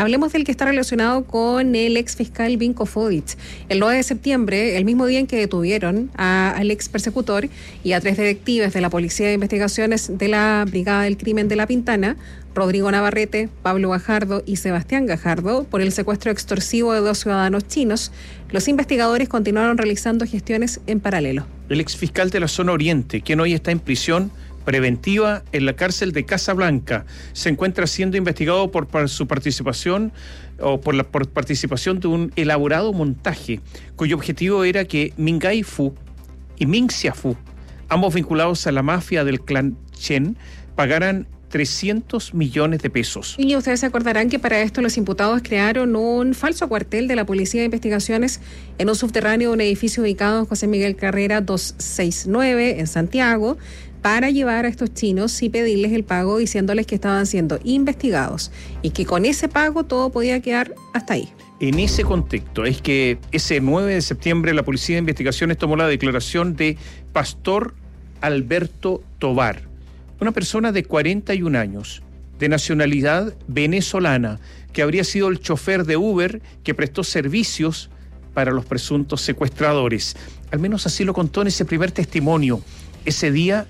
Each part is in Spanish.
Hablemos del que está relacionado con el ex fiscal Vinko Fodic. El 9 de septiembre, el mismo día en que detuvieron al ex persecutor y a 3 detectives de la Policía de Investigaciones de la Brigada del Crimen de La Pintana, Rodrigo Navarrete, Pablo Gajardo y Sebastián Gajardo, por el secuestro extorsivo de 2 ciudadanos chinos, los investigadores continuaron realizando gestiones en paralelo. El exfiscal de la zona oriente, quien hoy está en prisión preventiva en la cárcel de Casablanca, se encuentra siendo investigado por su participación por participación de un elaborado montaje cuyo objetivo era que Minh Gai Fu y Ming Xiaofu, ambos vinculados a la mafia del clan Chen, pagaran 300 millones de pesos. Y ustedes se acordarán que para esto los imputados crearon un falso cuartel de la Policía de Investigaciones en un subterráneo de un edificio ubicado en José Miguel Carrera 269 en Santiago, para llevar a estos chinos y pedirles el pago diciéndoles que estaban siendo investigados y que con ese pago todo podía quedar hasta ahí. En ese contexto es que ese 9 de septiembre la Policía de Investigaciones tomó la declaración de Pastor Alberto Tovar, una persona de 41 años, de nacionalidad venezolana, que habría sido el chofer de Uber que prestó servicios para los presuntos secuestradores. Al menos así lo contó en ese primer testimonio. Ese día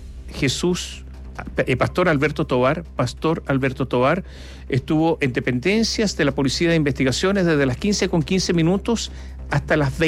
Pastor Alberto Tovar estuvo en dependencias de la Policía de Investigaciones desde las 15:15 hasta las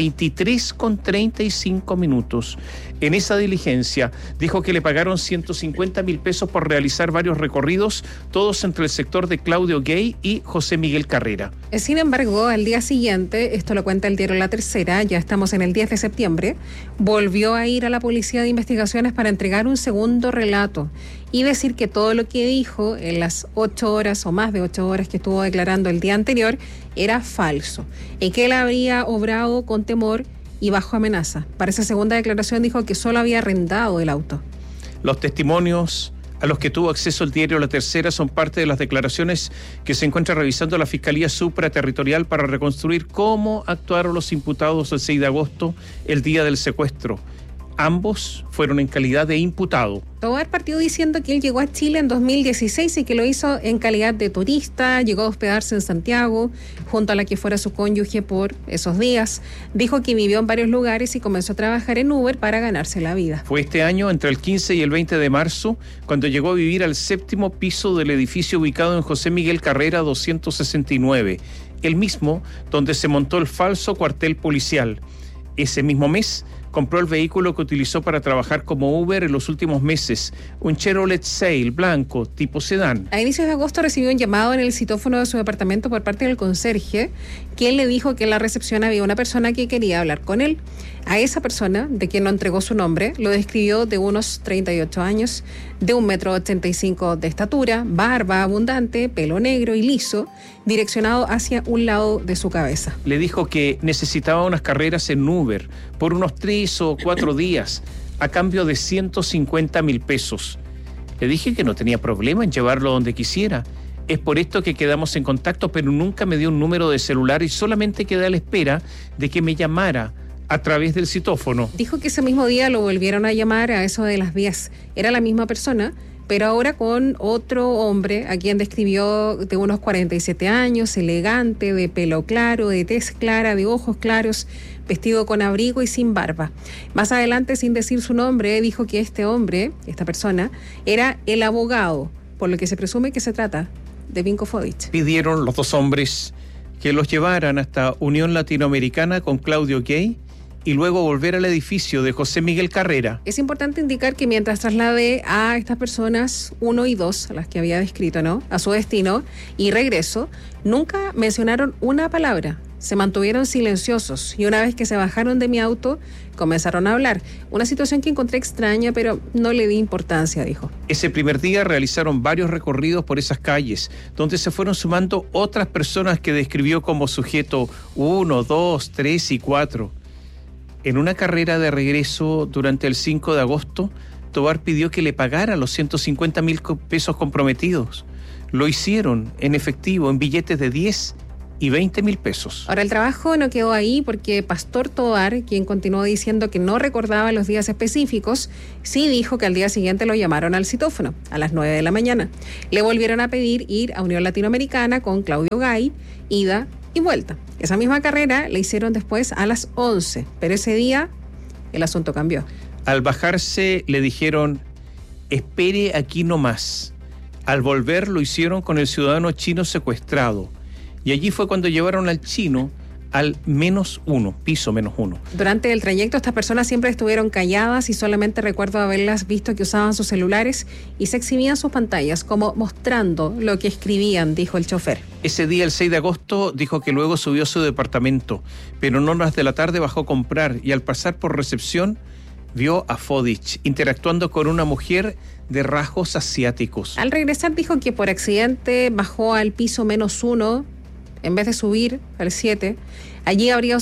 23:35. En esa diligencia dijo que le pagaron 150 mil pesos por realizar varios recorridos, todos entre el sector de Claudio Gay y José Miguel Carrera. Sin embargo, al día siguiente, esto lo cuenta el diario La Tercera, ya estamos en el 10 de septiembre, volvió a ir a la Policía de Investigaciones para entregar un segundo relato y decir que todo lo que dijo en las 8 horas o más de 8 horas que estuvo declarando el día anterior era falso y que él habría obrado con temor y bajo amenaza. Para esa segunda declaración dijo que solo había arrendado el auto. Los testimonios a los que tuvo acceso el diario La Tercera son parte de las declaraciones que se encuentra revisando la Fiscalía Supraterritorial para reconstruir cómo actuaron los imputados el 6 de agosto, el día del secuestro. Ambos fueron en calidad de imputado. Tovar partió diciendo que él llegó a Chile en 2016 y que lo hizo en calidad de turista, llegó a hospedarse en Santiago, junto a la que fuera su cónyuge por esos días. Dijo que vivió en varios lugares y comenzó a trabajar en Uber para ganarse la vida. Fue este año, entre el 15 y el 20 de marzo, cuando llegó a vivir al 7º piso del edificio ubicado en José Miguel Carrera 269, el mismo donde se montó el falso cuartel policial. Ese mismo mes compró el vehículo que utilizó para trabajar como Uber en los últimos meses, un Chevrolet Sail blanco tipo sedán. A inicios de agosto recibió un llamado en el citófono de su departamento por parte del conserje, quien le dijo que en la recepción había una persona que quería hablar con él. A esa persona, de quien no entregó su nombre, lo describió de unos 38 años, de 1,85 m de estatura, barba abundante, pelo negro y liso, direccionado hacia un lado de su cabeza. Le dijo que necesitaba unas carreras en Uber por unos 3 o 4 días, a cambio de 150 mil pesos. Le dije que no tenía problema en llevarlo donde quisiera. Es por esto que quedamos en contacto, pero nunca me dio un número de celular y solamente quedé a la espera de que me llamara a través del citófono. Dijo que ese mismo día lo volvieron a llamar a eso de las 10. Era la misma persona, pero ahora con otro hombre, a quien describió de unos 47 años, elegante, de pelo claro, de tez clara, de ojos claros, vestido con abrigo y sin barba. Más adelante, sin decir su nombre, dijo que este hombre, esta persona, era el abogado, por lo que se presume que se trata de Vinko Fodic. Pidieron los dos hombres que los llevaran hasta Unión Latinoamericana con Claudio Gay y luego volver al edificio de José Miguel Carrera. Es importante indicar que mientras trasladé a estas personas 1 y 2, a las que había descrito, ¿no?, a su destino y regreso, nunca mencionaron una palabra. Se mantuvieron silenciosos y una vez que se bajaron de mi auto, comenzaron a hablar. Una situación que encontré extraña, pero no le di importancia, dijo. Ese primer día realizaron varios recorridos por esas calles, donde se fueron sumando otras personas que describió como sujeto 1, 2, 3 y 4. En una carrera de regreso durante el 5 de agosto, Tovar pidió que le pagara los 150 mil pesos comprometidos. Lo hicieron en efectivo, en billetes de 10 y 20.000 pesos. Ahora, el trabajo no quedó ahí porque Pastor Tovar, quien continuó diciendo que no recordaba los días específicos, sí dijo que al día siguiente lo llamaron al citófono a las 9 de la mañana. Le volvieron a pedir ir a Unión Latinoamericana con Claudio Gay, ida y vuelta. Esa misma carrera le hicieron después a las 11, pero ese día el asunto cambió. Al bajarse le dijeron, espere aquí nomás. Al volver lo hicieron con el ciudadano chino secuestrado. Y allí fue cuando llevaron al chino al -1, piso -1. Durante el trayecto estas personas siempre estuvieron calladas y solamente recuerdo haberlas visto que usaban sus celulares y se exhibían sus pantallas como mostrando lo que escribían, dijo el chofer. Ese día, el 6 de agosto, dijo que luego subió a su departamento, pero en horas de la tarde bajó a comprar y al pasar por recepción vio a Fodich interactuando con una mujer de rasgos asiáticos. Al regresar dijo que por accidente bajó al piso -1 en vez de subir al 7. Allí habría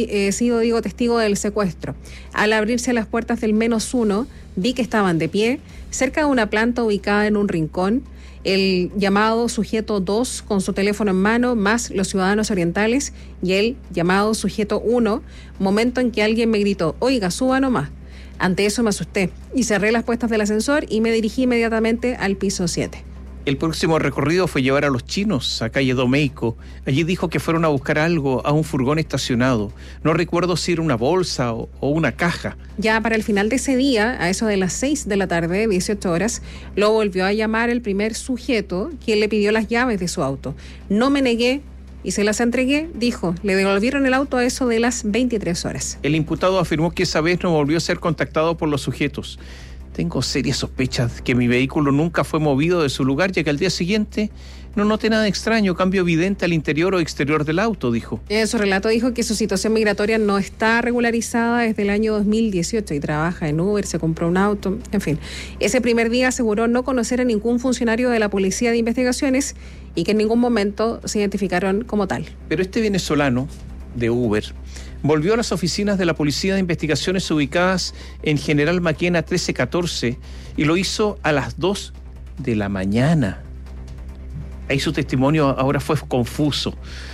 sido testigo del secuestro. Al abrirse las puertas del -1, vi que estaban de pie, cerca de una planta ubicada en un rincón, el llamado sujeto 2 con su teléfono en mano, más los ciudadanos orientales, y el llamado sujeto 1, momento en que alguien me gritó, oiga, suba nomás. Ante eso me asusté y cerré las puertas del ascensor y me dirigí inmediatamente al piso 7. El próximo recorrido fue llevar a los chinos a calle Domeico. Allí dijo que fueron a buscar algo a un furgón estacionado. No recuerdo si era una bolsa o una caja. Ya para el final de ese día, a eso de las 6 de la tarde, 18 horas, lo volvió a llamar el primer sujeto, quien le pidió las llaves de su auto. No me negué y se las entregué, dijo. Le devolvieron el auto a eso de las 23 horas. El imputado afirmó que esa vez no volvió a ser contactado por los sujetos. Tengo serias sospechas que mi vehículo nunca fue movido de su lugar, ya que al día siguiente no noté nada extraño, cambio evidente al interior o exterior del auto, dijo. En su relato dijo que su situación migratoria no está regularizada desde el año 2018 y trabaja en Uber, se compró un auto, en fin. Ese primer día aseguró no conocer a ningún funcionario de la Policía de Investigaciones y que en ningún momento se identificaron como tal. Pero este venezolano de Uber volvió a las oficinas de la Policía de Investigaciones ubicadas en General Maquena 1314 y lo hizo a las 2 de la mañana. Ahí su testimonio ahora fue confuso.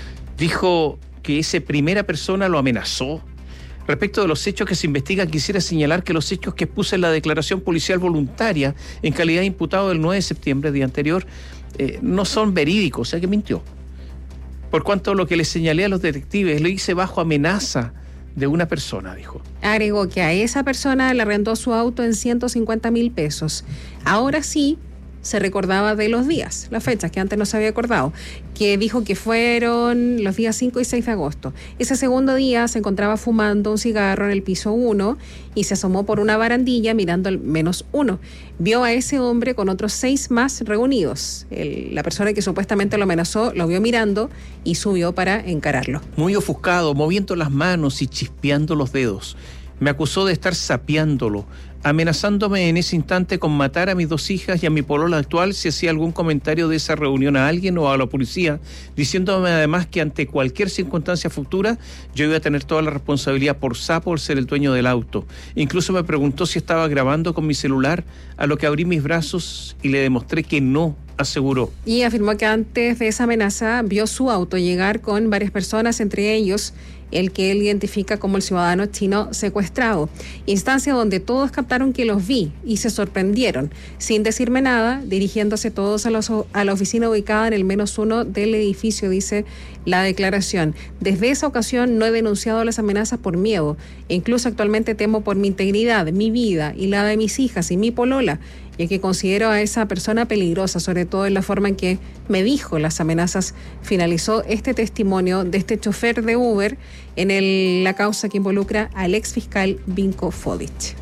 Dijo que esa primera persona lo amenazó. Respecto de los hechos que se investigan, quisiera señalar que los hechos que puse en la declaración policial voluntaria en calidad de imputado del 9 de septiembre, día anterior, no son verídicos, o sea que mintió. Por cuanto lo que le señalé a los detectives, lo hice bajo amenaza de una persona, dijo. Agregó que a esa persona le arrendó su auto en 150.000 pesos. Ahora sí se recordaba de los días, las fechas que antes no se había acordado, que dijo que fueron los días 5 y 6 de agosto. Ese segundo día se encontraba fumando un cigarro en el piso 1 y se asomó por una barandilla mirando el -1. Vio a ese hombre con otros 6 más reunidos. La persona que supuestamente lo amenazó lo vio mirando y subió para encararlo. Muy ofuscado, moviendo las manos y chispeando los dedos. Me acusó de estar sapeándolo, amenazándome en ese instante con matar a mis 2 hijas y a mi polola actual si hacía algún comentario de esa reunión a alguien o a la policía, diciéndome además que ante cualquier circunstancia futura yo iba a tener toda la responsabilidad por sapo por ser el dueño del auto. Incluso me preguntó si estaba grabando con mi celular, a lo que abrí mis brazos y le demostré que no, aseguró. Y afirmó que antes de esa amenaza vio su auto llegar con varias personas, entre ellos el que él identifica como el ciudadano chino secuestrado. Instancia donde todos captaron que los vi y se sorprendieron, sin decirme nada, dirigiéndose todos a la oficina ubicada en el -1 del edificio, dice la declaración. Desde esa ocasión no he denunciado las amenazas por miedo, e incluso actualmente temo por mi integridad, mi vida y la de mis hijas y mi polola, ya que considero a esa persona peligrosa, sobre todo en la forma en que me dijo las amenazas. Finalizó este testimonio de este chofer de Uber en la causa que involucra al exfiscal Vinko Fodich.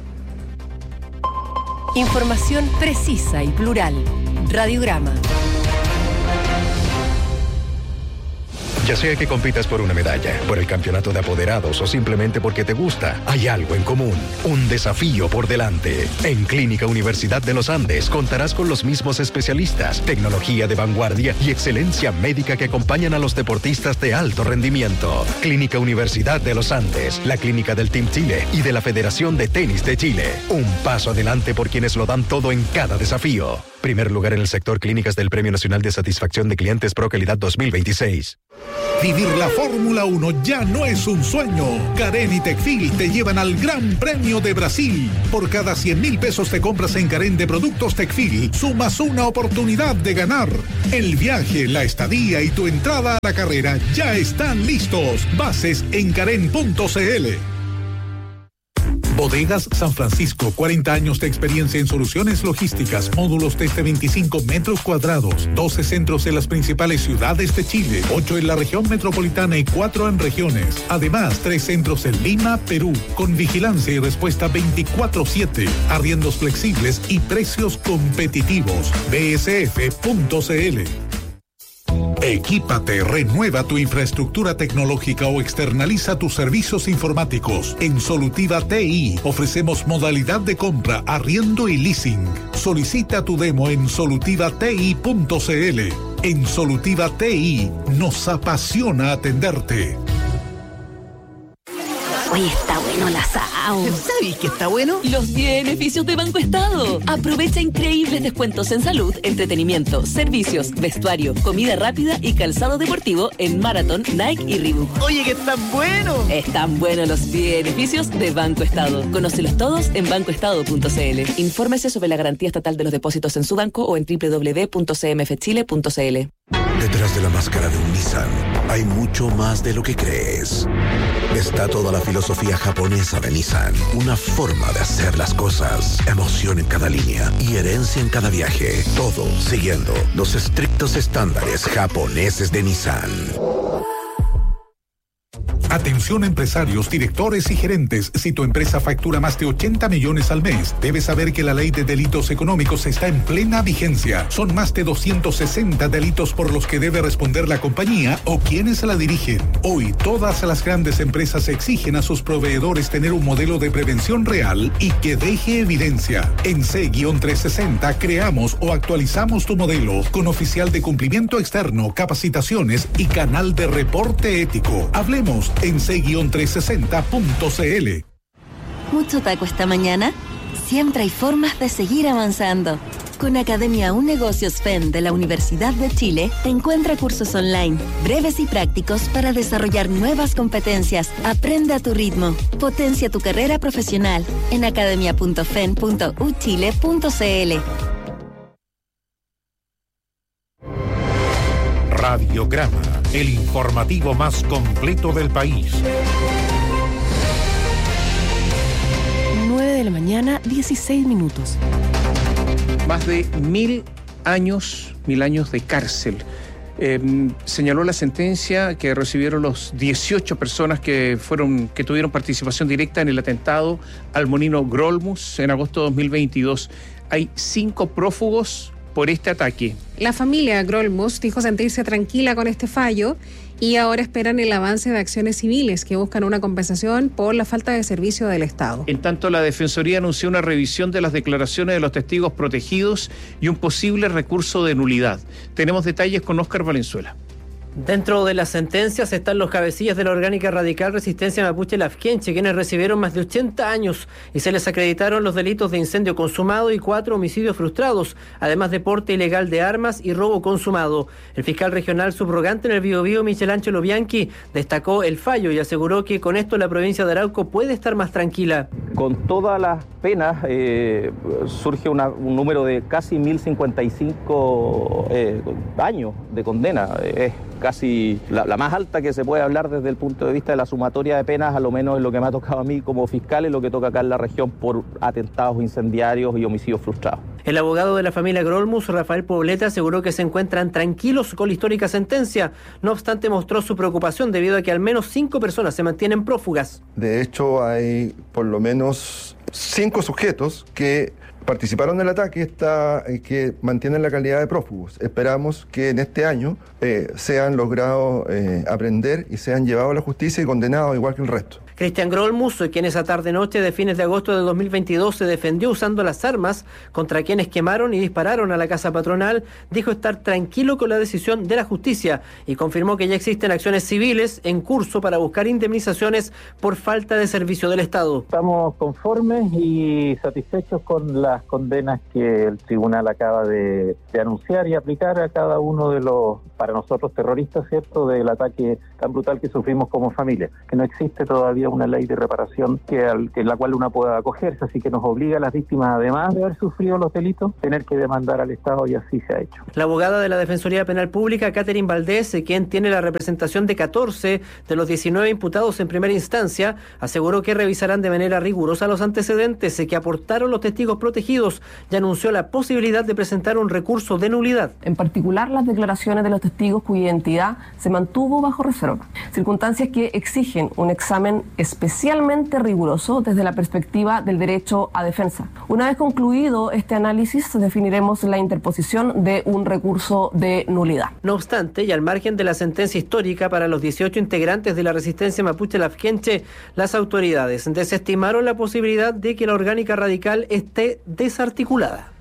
Información precisa y plural. Radiograma. Ya sea que compitas por una medalla, por el campeonato de apoderados o simplemente porque te gusta, hay algo en común, un desafío por delante. En Clínica Universidad de los Andes contarás con los mismos especialistas, tecnología de vanguardia y excelencia médica que acompañan a los deportistas de alto rendimiento. Clínica Universidad de los Andes, la clínica del Team Chile y de la Federación de Tenis de Chile. Un paso adelante por quienes lo dan todo en cada desafío. Primer lugar en el sector clínicas del Premio Nacional de Satisfacción de Clientes Pro Calidad 2026. Vivir la Fórmula 1 ya no es un sueño. Carén y Tecfil te llevan al Gran Premio de Brasil. Por cada 100.000 pesos te compras en Carén de productos Tecfil, sumas una oportunidad de ganar. El viaje, la estadía y tu entrada a la carrera ya están listos. Bases en carén.cl. Bodegas San Francisco, 40 años de experiencia en soluciones logísticas, módulos desde 25 metros cuadrados, 12 centros en las principales ciudades de Chile, 8 en la región metropolitana y 4 en regiones. Además, 3 centros en Lima, Perú, con vigilancia y respuesta 24/7, arriendos flexibles y precios competitivos. bsf.cl. Equípate, renueva tu infraestructura tecnológica o externaliza tus servicios informáticos. En Solutiva TI ofrecemos modalidad de compra, arriendo y leasing. Solicita tu demo en solutivati.cl. En Solutiva TI nos apasiona atenderte. Oye, está bueno el asado. ¿Sabes qué está bueno? Los beneficios de Banco Estado. Aprovecha increíbles descuentos en salud, entretenimiento, servicios, vestuario, comida rápida y calzado deportivo en Marathon, Nike y Reebok. Oye, que están buenos. Están buenos los beneficios de Banco Estado. Conócelos todos en bancoestado.cl. Infórmese sobre la garantía estatal de los depósitos en su banco o en www.cmfchile.cl. Detrás de la máscara de un Nissan hay mucho más de lo que crees. Está toda la filosofía japonesa de Nissan, una forma de hacer las cosas, emoción en cada línea y herencia en cada viaje, todo siguiendo los estrictos estándares japoneses de Nissan. Atención empresarios, directores y gerentes. Si tu empresa factura más de 80 millones al mes, debes saber que la ley de delitos económicos está en plena vigencia. Son más de 260 delitos por los que debe responder la compañía o quienes la dirigen. Hoy, todas las grandes empresas exigen a sus proveedores tener un modelo de prevención real y que deje evidencia. En C-360 creamos o actualizamos tu modelo con oficial de cumplimiento externo, capacitaciones y canal de reporte ético. Hablemos en c-360.cl. ¿Mucho taco esta mañana? Siempre hay formas de seguir avanzando. Con Academia Un Negocios FEN de la Universidad de Chile, encuentra cursos online, breves y prácticos para desarrollar nuevas competencias. Aprende a tu ritmo. Potencia tu carrera profesional en academia.fen.uchile.cl. Radiograma, el informativo más completo del país. 9 de la mañana, 16 minutos. Más de 1.000 años de cárcel. Señaló la sentencia que recibieron los 18 personas que tuvieron participación directa en el atentado al Molino Grolmus en agosto de 2022. Hay 5 prófugos por este ataque. La familia Grolmus dijo sentirse tranquila con este fallo y ahora esperan el avance de acciones civiles que buscan una compensación por la falta de servicio del Estado. En tanto, la Defensoría anunció una revisión de las declaraciones de los testigos protegidos y un posible recurso de nulidad. Tenemos detalles con Óscar Valenzuela. Dentro de las sentencias están los cabecillas de la orgánica radical Resistencia Mapuche Lafkenche, quienes recibieron más de 80 años y se les acreditaron los delitos de incendio consumado y 4 homicidios frustrados, además de porte ilegal de armas y robo consumado. El fiscal regional subrogante en el Biobío, Michelangelo Bianchi, destacó el fallo y aseguró que con esto la provincia de Arauco puede estar más tranquila. Con todas las penas surge un número de casi 1.055 años de condena. Es casi la más alta que se puede hablar desde el punto de vista de la sumatoria de penas, a lo menos es lo que me ha tocado a mí como fiscal y lo que toca acá en la región por atentados incendiarios y homicidios frustrados. El abogado de la familia Grolmus, Rafael Poblete, aseguró que se encuentran tranquilos con la histórica sentencia. No obstante, mostró su preocupación debido a que al menos 5 personas se mantienen prófugas. De hecho, hay por lo menos 5 sujetos que participaron del ataque que mantienen la calidad de prófugos. Esperamos que en este año sean logrados aprender y sean llevados a la justicia y condenados igual que el resto. Cristian Grolmus, quien esa tarde-noche de fines de agosto de 2022 se defendió usando las armas contra quienes quemaron y dispararon a la casa patronal, dijo estar tranquilo con la decisión de la justicia y confirmó que ya existen acciones civiles en curso para buscar indemnizaciones por falta de servicio del Estado. Estamos conformes y satisfechos con las condenas que el tribunal acaba de anunciar y aplicar a cada uno de los, para nosotros, terroristas, ¿cierto?, del ataque tan brutal que sufrimos como familia. Que no existe todavía una ley de reparación que la cual uno pueda acogerse, así que nos obliga a las víctimas, además de haber sufrido los delitos, tener que demandar al Estado, y así se ha hecho. La abogada de la Defensoría Penal Pública, Catherine Valdés, quien tiene la representación de 14 de los 19 imputados en primera instancia, aseguró que revisarán de manera rigurosa los antecedentes que aportaron los testigos protegidos y anunció la posibilidad de presentar un recurso de nulidad. En particular, las declaraciones de los testigos cuya identidad se mantuvo bajo reserva, circunstancias que exigen un examen especialmente riguroso desde la perspectiva del derecho a defensa. Una vez concluido este análisis, definiremos la interposición de un recurso de nulidad. No obstante, y al margen de la sentencia histórica para los 18 integrantes de la resistencia mapuche lafkenche, las autoridades desestimaron la posibilidad de que la orgánica radical esté desarticulada.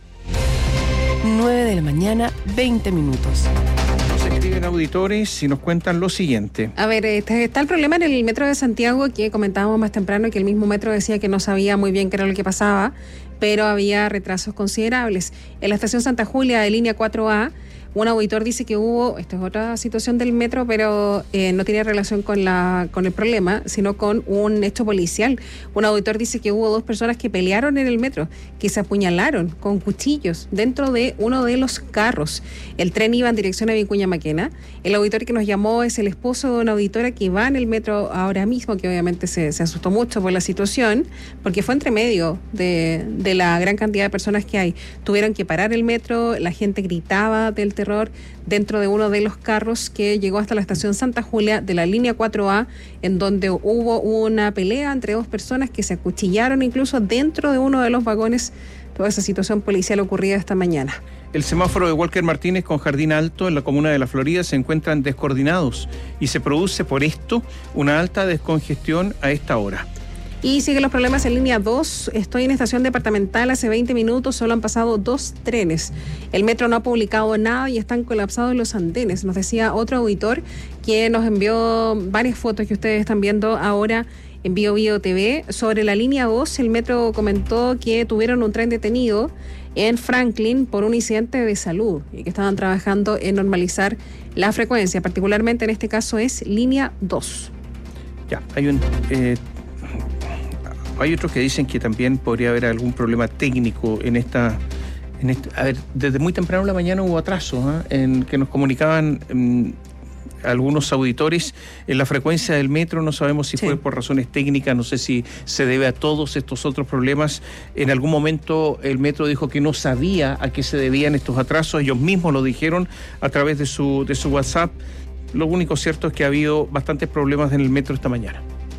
9 de la mañana, 20 minutos. Nos escriben auditores y nos cuentan lo siguiente. A ver, está el problema en el metro de Santiago que comentábamos más temprano, que el mismo metro decía que no sabía muy bien qué era lo que pasaba, pero había retrasos considerables. En la estación Santa Julia de línea 4A, un auditor dice que hubo, esta es otra situación del metro, pero no tiene relación con el problema, sino con un hecho policial. Un auditor dice que hubo 2 personas que pelearon en el metro, que se apuñalaron con cuchillos dentro de uno de los carros. El tren iba en dirección a Vicuña Maquena. El auditor que nos llamó es el esposo de una auditora que va en el metro ahora mismo, que obviamente se asustó mucho por la situación, porque fue entre medio de la gran cantidad de personas que hay. Tuvieron que parar el metro, la gente gritaba del terror dentro de uno de los carros que llegó hasta la estación Santa Julia de la línea 4A, en donde hubo una pelea entre 2 personas que se acuchillaron incluso dentro de uno de los vagones. Toda esa situación policial ocurrida esta mañana. El semáforo de Walker Martínez con Jardín Alto en la comuna de La Florida se encuentran descoordinados y se produce por esto una alta descongestión a esta hora. Y siguen los problemas en línea 2. Estoy en estación departamental hace 20 minutos, solo han pasado 2 trenes. El metro no ha publicado nada y están colapsados los andenes. Nos decía otro auditor que nos envió varias fotos que ustedes están viendo ahora en Bio TV. Sobre la línea 2, el metro comentó que tuvieron un tren detenido en Franklin por un incidente de salud y que estaban trabajando en normalizar la frecuencia. Particularmente en este caso es línea 2. Ya, hay otros que dicen que también podría haber algún problema técnico en esta. A ver, desde muy temprano en la mañana hubo atrasos, en que nos comunicaban algunos auditores en la frecuencia del metro. No sabemos si fue por razones técnicas, no sé si se debe a todos estos otros problemas. En algún momento el metro dijo que no sabía a qué se debían estos atrasos. Ellos mismos lo dijeron a través de su WhatsApp. Lo único cierto es que ha habido bastantes problemas en el metro esta mañana.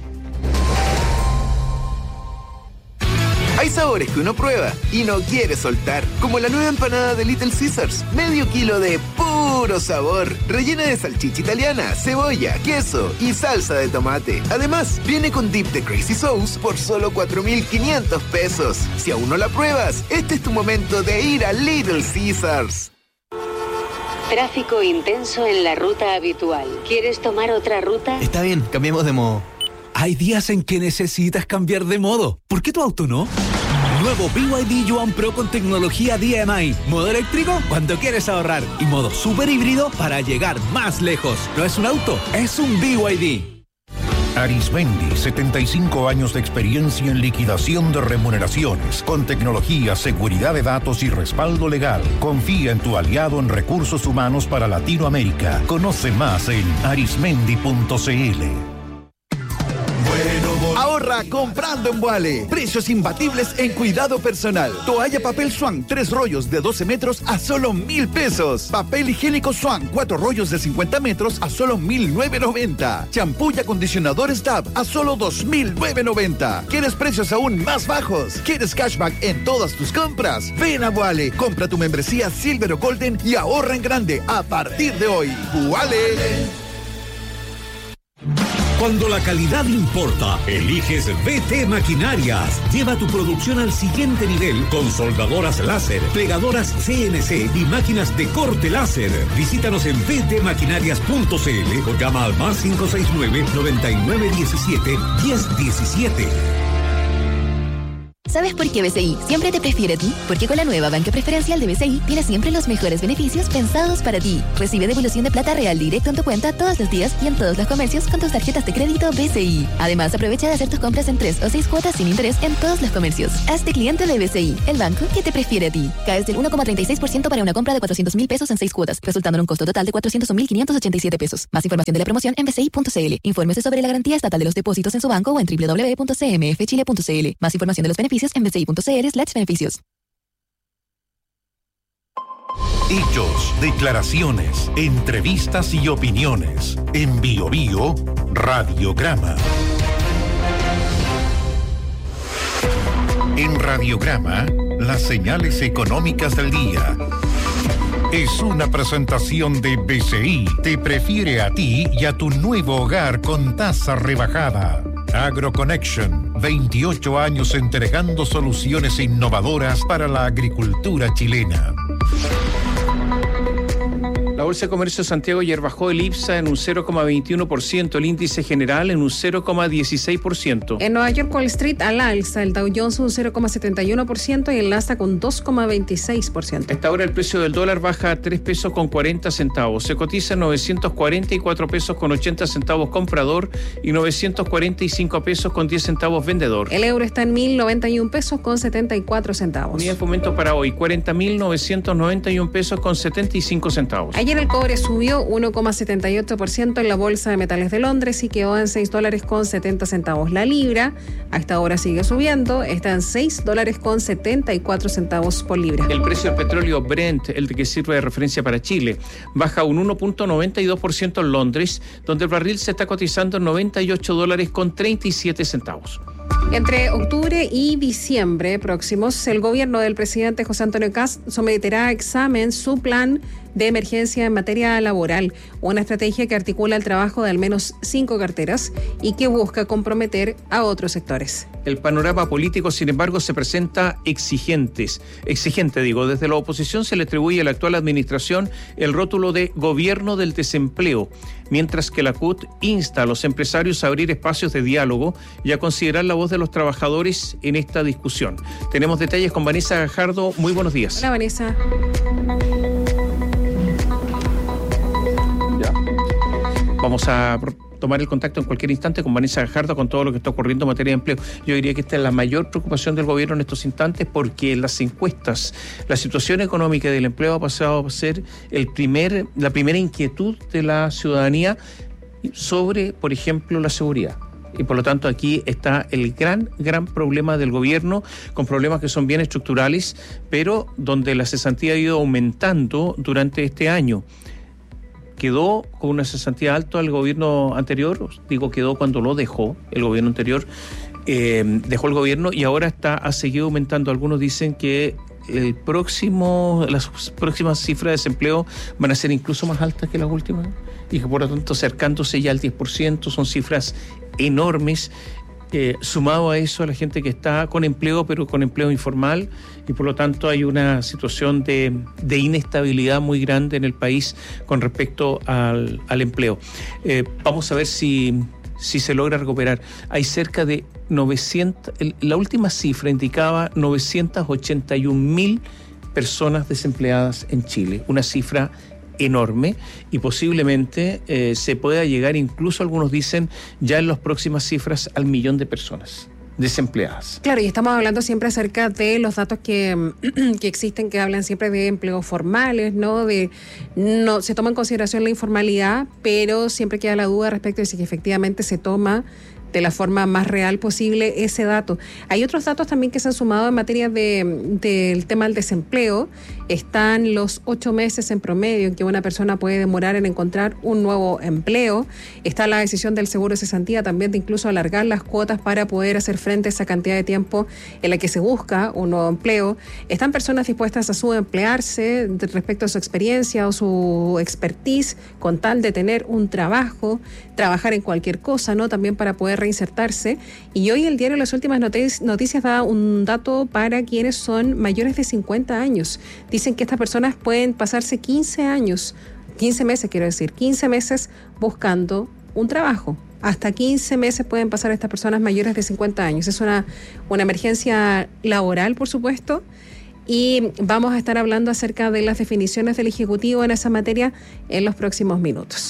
Hay sabores que uno prueba y no quiere soltar, como la nueva empanada de Little Caesars, medio kilo de puro sabor, rellena de salchicha italiana, cebolla, queso y salsa de tomate. Además, viene con dip de Crazy Sauce por solo 4.500 pesos. Si aún no la pruebas, este es tu momento de ir a Little Caesars. Tráfico intenso en la ruta habitual. ¿Quieres tomar otra ruta? Está bien, cambiemos de modo. Hay días en que necesitas cambiar de modo. ¿Por qué tu auto no? Nuevo BYD Yuan Pro con tecnología DMI. Modo eléctrico cuando quieres ahorrar. Y modo super híbrido para llegar más lejos. No es un auto, es un BYD. Arismendi, 75 años de experiencia en liquidación de remuneraciones, con tecnología, seguridad de datos y respaldo legal. Confía en tu aliado en recursos humanos para Latinoamérica. Conoce más en arismendi.cl. Ahorra comprando en Wale. Precios imbatibles en cuidado personal. Toalla papel Swan, 3 rollos de 12 metros a solo 1,000 pesos. Papel higiénico Swan, 4 rollos de 50 metros a solo 1,990. Champú y acondicionadores Dab a solo 2,990. ¿Quieres precios aún más bajos? ¿Quieres cashback en todas tus compras? Ven a Wale, compra tu membresía Silver o Golden y ahorra en grande a partir de hoy. Wale. Cuando la calidad importa, eliges BT Maquinarias. Lleva tu producción al siguiente nivel con soldadoras láser, plegadoras CNC y máquinas de corte láser. Visítanos en btmaquinarias.cl o llama al más 569-9917-1017. ¿Sabes por qué BCI siempre te prefiere a ti? Porque con la nueva banca preferencial de BCI tienes siempre los mejores beneficios pensados para ti. Recibe devolución de plata real directo en tu cuenta todos los días y en todos los comercios con tus tarjetas de crédito BCI. Además, aprovecha de hacer tus compras en 3 o 6 cuotas sin interés en todos los comercios. Hazte cliente de BCI, el banco que te prefiere a ti. Caes del 1,36% para una compra de 400.000 pesos en 6 cuotas, resultando en un costo total de 401.587 pesos. Más información de la promoción en bci.cl. Infórmese sobre la garantía estatal de los depósitos en su banco o en www.cmfchile.cl. Más información de los beneficios en bci.cl/beneficios. Hechos, declaraciones, entrevistas y opiniones. En Bio Bio, Radiograma. En Radiograma, las señales económicas del día. Es una presentación de BCI. Te prefiere a ti y a tu nuevo hogar con tasa rebajada. AgroConnection, 28 años entregando soluciones innovadoras para la agricultura chilena. La Bolsa de Comercio de Santiago ayer bajó el IPSA en un 0,21%, el índice general en un 0,16%. En Nueva York, Wall Street al alza, el Dow Jones un 0,71% y el Nasdaq un 2,26%. A esta hora el precio del dólar baja a 3 pesos con 40 centavos. Se cotiza en 944 pesos con 80 centavos comprador y 945 pesos con 10 centavos vendedor. El euro está en 1.091 pesos con 74 centavos. Unidad de fomento para hoy, 40.991 pesos con 75 centavos. Ayer el cobre subió 1,78% en la Bolsa de Metales de Londres y quedó en $6.70. La libra a esta hora sigue subiendo, está en $6.74 por libra. El precio del petróleo Brent, el que sirve de referencia para Chile, baja un 1,92% en Londres, donde el barril se está cotizando en $98.37. Entre octubre y diciembre próximos, el gobierno del presidente José Antonio Kast someterá a examen su plan de emergencia en materia laboral, una estrategia que articula el trabajo de al menos 5 carteras y que busca comprometer a otros sectores. El panorama político, sin embargo, se presenta exigente. Desde la oposición se le atribuye a la actual administración el rótulo de gobierno del desempleo, mientras que la CUT insta a los empresarios a abrir espacios de diálogo y a considerar la voz de los trabajadores en esta discusión. Tenemos detalles con Vanessa Gajardo. Muy buenos días. Hola, Vanessa. Vamos a tomar el contacto en cualquier instante con Vanessa Gajardo con todo lo que está ocurriendo en materia de empleo. Yo diría que esta es la mayor preocupación del gobierno en estos instantes, porque en las encuestas la situación económica del empleo ha pasado a ser la primera inquietud de la ciudadanía sobre, por ejemplo, la seguridad. Y por lo tanto aquí está el gran problema del gobierno, con problemas que son bien estructurales, pero donde la cesantía ha ido aumentando durante este año. Quedó con una cesantía alta el gobierno anterior, quedó cuando lo dejó, el gobierno anterior dejó el gobierno y ahora ha seguido aumentando. Algunos dicen que las próximas cifras de desempleo van a ser incluso más altas que las últimas y que por lo tanto acercándose ya al 10%, son cifras enormes. Sumado a eso, a la gente que está con empleo, pero con empleo informal, y por lo tanto hay una situación de inestabilidad muy grande en el país con respecto al empleo. Vamos a ver si se logra recuperar. Hay cerca de 900, la última cifra indicaba 981.000 personas desempleadas en Chile, una cifra enorme, y posiblemente se pueda llegar, incluso algunos dicen, ya en las próximas cifras al 1.000.000 de personas desempleadas. Claro, y estamos hablando siempre acerca de los datos que existen, que hablan siempre de empleos formales, no se toma en consideración la informalidad, pero siempre queda la duda respecto de si efectivamente se toma de la forma más real posible ese dato. Hay otros datos también que se han sumado en materia del tema del desempleo. Están los 8 meses en promedio en que una persona puede demorar en encontrar un nuevo empleo. Está la decisión del seguro de cesantía también de incluso alargar las cuotas para poder hacer frente a esa cantidad de tiempo en la que se busca un nuevo empleo. Están personas dispuestas a subemplearse respecto a su experiencia o su expertise con tal de tener un trabajo, trabajar en cualquier cosa, ¿no? También para poder reinsertarse. Y hoy el diario Las Últimas Noticias da un dato para quienes son mayores de 50 años. Dicen que estas personas pueden pasarse 15 meses buscando un trabajo. Hasta 15 meses pueden pasar estas personas mayores de 50 años. Es una emergencia laboral, por supuesto, y vamos a estar hablando acerca de las definiciones del Ejecutivo en esa materia en los próximos minutos.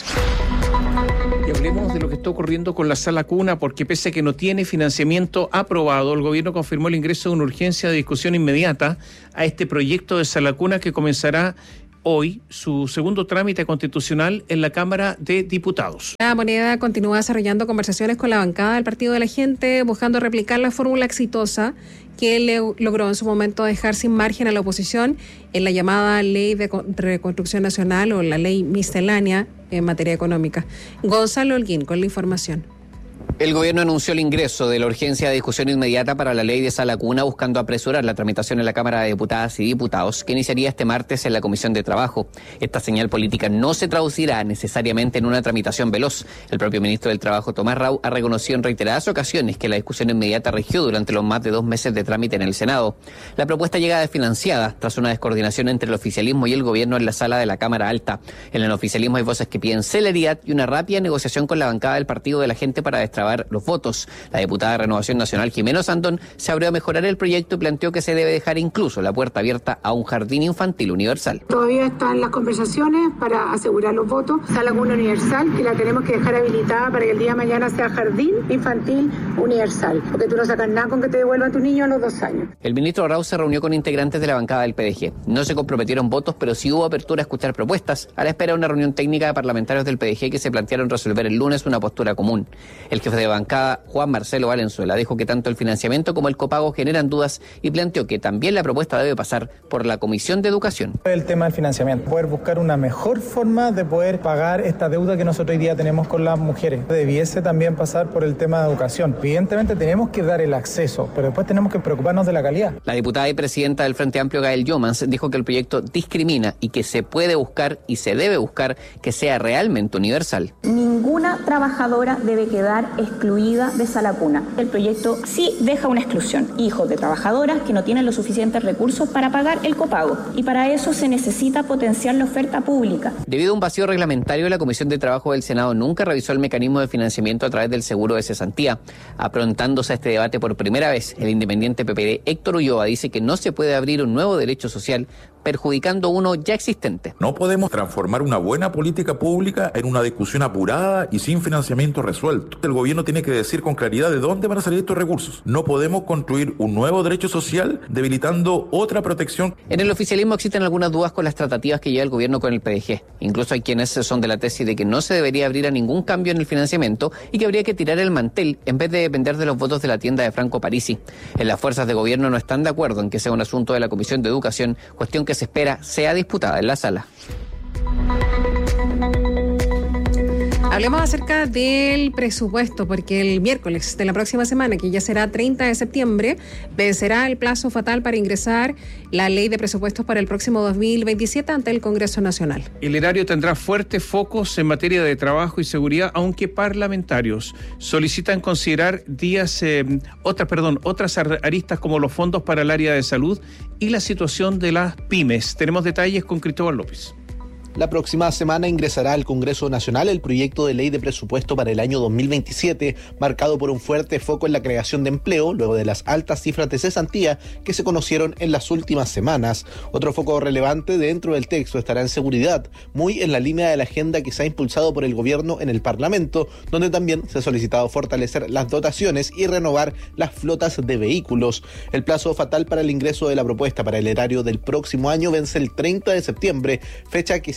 Y hablemos de lo que está ocurriendo con la Sala Cuna, porque pese a que no tiene financiamiento aprobado, el gobierno confirmó el ingreso de una urgencia de discusión inmediata a este proyecto de Sala Cuna que comenzará hoy su segundo trámite constitucional en la Cámara de Diputados. La Moneda continúa desarrollando conversaciones con la bancada del Partido de la Gente, buscando replicar la fórmula exitosa que logró en su momento dejar sin margen a la oposición en la llamada Ley de Reconstrucción Nacional o la Ley Miscelánea en materia económica. Gonzalo Holguín con la información. El gobierno anunció el ingreso de la urgencia de discusión inmediata para la ley de Sala Cuna, buscando apresurar la tramitación en la Cámara de Diputadas y Diputados, que iniciaría este martes en la Comisión de Trabajo. Esta señal política no se traducirá necesariamente en una tramitación veloz. El propio ministro del Trabajo, Tomás Rau, ha reconocido en reiteradas ocasiones que la discusión inmediata regió durante los más de 2 meses de trámite en el Senado. La propuesta llega desfinanciada tras una descoordinación entre el oficialismo y el gobierno en la sala de la Cámara Alta. En el oficialismo hay voces que piden celeridad y una rápida negociación con la bancada del Partido de la Gente para destrabar los votos. La diputada de Renovación Nacional, Jimena Sandón, se abrió a mejorar el proyecto y planteó que se debe dejar incluso la puerta abierta a un jardín infantil universal. Todavía están las conversaciones para asegurar los votos. Sala Cuna universal, que la tenemos que dejar habilitada para que el día de mañana sea jardín infantil universal, porque tú no sacas nada con que te devuelvan tu niño a los 2 años. El ministro Rau se reunió con integrantes de la bancada del PDG. No se comprometieron votos, pero sí hubo apertura a escuchar propuestas, a la espera de una reunión técnica de parlamentarios del PDG que se plantearon resolver el lunes una postura común. El jefe de bancada, Juan Marcelo Valenzuela, dijo que tanto el financiamiento como el copago generan dudas y planteó que también la propuesta debe pasar por la Comisión de Educación. El tema del financiamiento, poder buscar una mejor forma de poder pagar esta deuda que nosotros hoy día tenemos con las mujeres. Debiese también pasar por el tema de educación. Evidentemente tenemos que dar el acceso, pero después tenemos que preocuparnos de la calidad. La diputada y presidenta del Frente Amplio, Gael Yomans, dijo que el proyecto discrimina y que se puede buscar y se debe buscar que sea realmente universal. Ninguna trabajadora debe quedar excluida de Sala Cuna. El proyecto sí deja una exclusión. Hijos de trabajadoras que no tienen los suficientes recursos para pagar el copago. Y para eso se necesita potenciar la oferta pública. Debido a un vacío reglamentario, la Comisión de Trabajo del Senado nunca revisó el mecanismo de financiamiento a través del seguro de cesantía. Aprontándose a este debate por primera vez, el independiente PPD Héctor Ulloa dice que no se puede abrir un nuevo derecho social perjudicando uno ya existente. No podemos transformar una buena política pública en una discusión apurada y sin financiamiento resuelto. El gobierno tiene que decir con claridad de dónde van a salir estos recursos. No podemos construir un nuevo derecho social debilitando otra protección. En el oficialismo existen algunas dudas con las tratativas que lleva el gobierno con el PDG. Incluso hay quienes son de la tesis de que no se debería abrir a ningún cambio en el financiamiento y que habría que tirar el mantel en vez de depender de los votos de la tienda de Franco Parisi. En las fuerzas de gobierno no están de acuerdo en que sea un asunto de la Comisión de Educación, cuestión que se espera sea disputada en la sala. Hablemos acerca del presupuesto, porque el miércoles de la próxima semana, que ya será 30 de septiembre, vencerá el plazo fatal para ingresar la ley de presupuestos para el próximo 2027 ante el Congreso Nacional. El erario tendrá fuertes focos en materia de trabajo y seguridad, aunque parlamentarios solicitan considerar otras aristas como los fondos para el área de salud y la situación de las pymes. Tenemos detalles con Cristóbal López. La próxima semana ingresará al Congreso Nacional el proyecto de ley de presupuesto para el año 2027, marcado por un fuerte foco en la creación de empleo, luego de las altas cifras de cesantía que se conocieron en las últimas semanas. Otro foco relevante dentro del texto estará en seguridad, muy en la línea de la agenda que se ha impulsado por el gobierno en el Parlamento, donde también se ha solicitado fortalecer las dotaciones y renovar las flotas de vehículos. El plazo fatal para el ingreso de la propuesta para el erario del próximo año vence el 30 de septiembre, fecha que se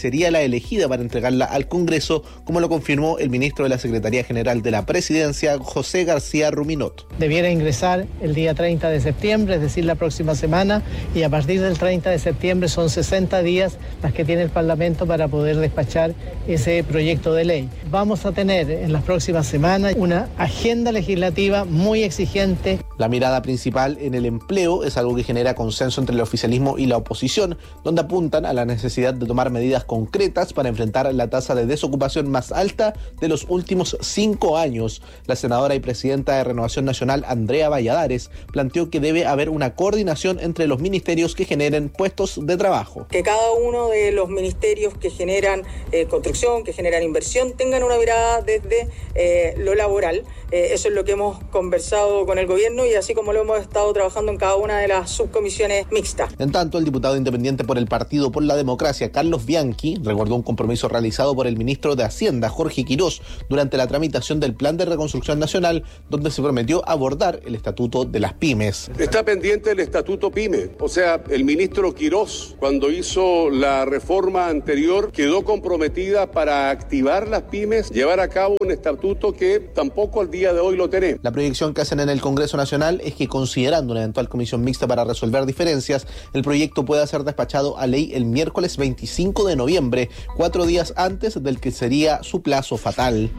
sería la elegida para entregarla al Congreso, como lo confirmó el ministro de la Secretaría General de la Presidencia, José García Ruminot. Debiera ingresar el día 30 de septiembre, es decir, la próxima semana, y a partir del 30 de septiembre son 60 días las que tiene el Parlamento para poder despachar ese proyecto de ley. Vamos a tener en las próximas semanas una agenda legislativa muy exigente. La mirada principal en el empleo es algo que genera consenso entre el oficialismo y la oposición, donde apuntan a la necesidad de tomar medidas concretas para enfrentar la tasa de desocupación más alta de los últimos 5 años. La senadora y presidenta de Renovación Nacional, Andrea Valladares, planteó que debe haber una coordinación entre los ministerios que generen puestos de trabajo. Que cada uno de los ministerios que generan construcción, que generan inversión, tengan una mirada desde lo laboral. Eso es lo que hemos conversado con el gobierno y así como lo hemos estado trabajando en cada una de las subcomisiones mixtas. En tanto, el diputado independiente por el Partido por la Democracia, Carlos Bianchi, recordó un compromiso realizado por el ministro de Hacienda, Jorge Quirós, durante la tramitación del Plan de Reconstrucción Nacional, donde se prometió abordar el Estatuto de las Pymes. Está pendiente el Estatuto PYME, o sea, el ministro Quirós, cuando hizo la reforma anterior, quedó comprometida para activar las pymes, llevar a cabo un estatuto que tampoco al día de hoy lo tenemos. La proyección que hacen en el Congreso Nacional es que, considerando una eventual comisión mixta para resolver diferencias, el proyecto pueda ser despachado a ley el miércoles 25 de noviembre, 4 días antes del que sería su plazo fatal.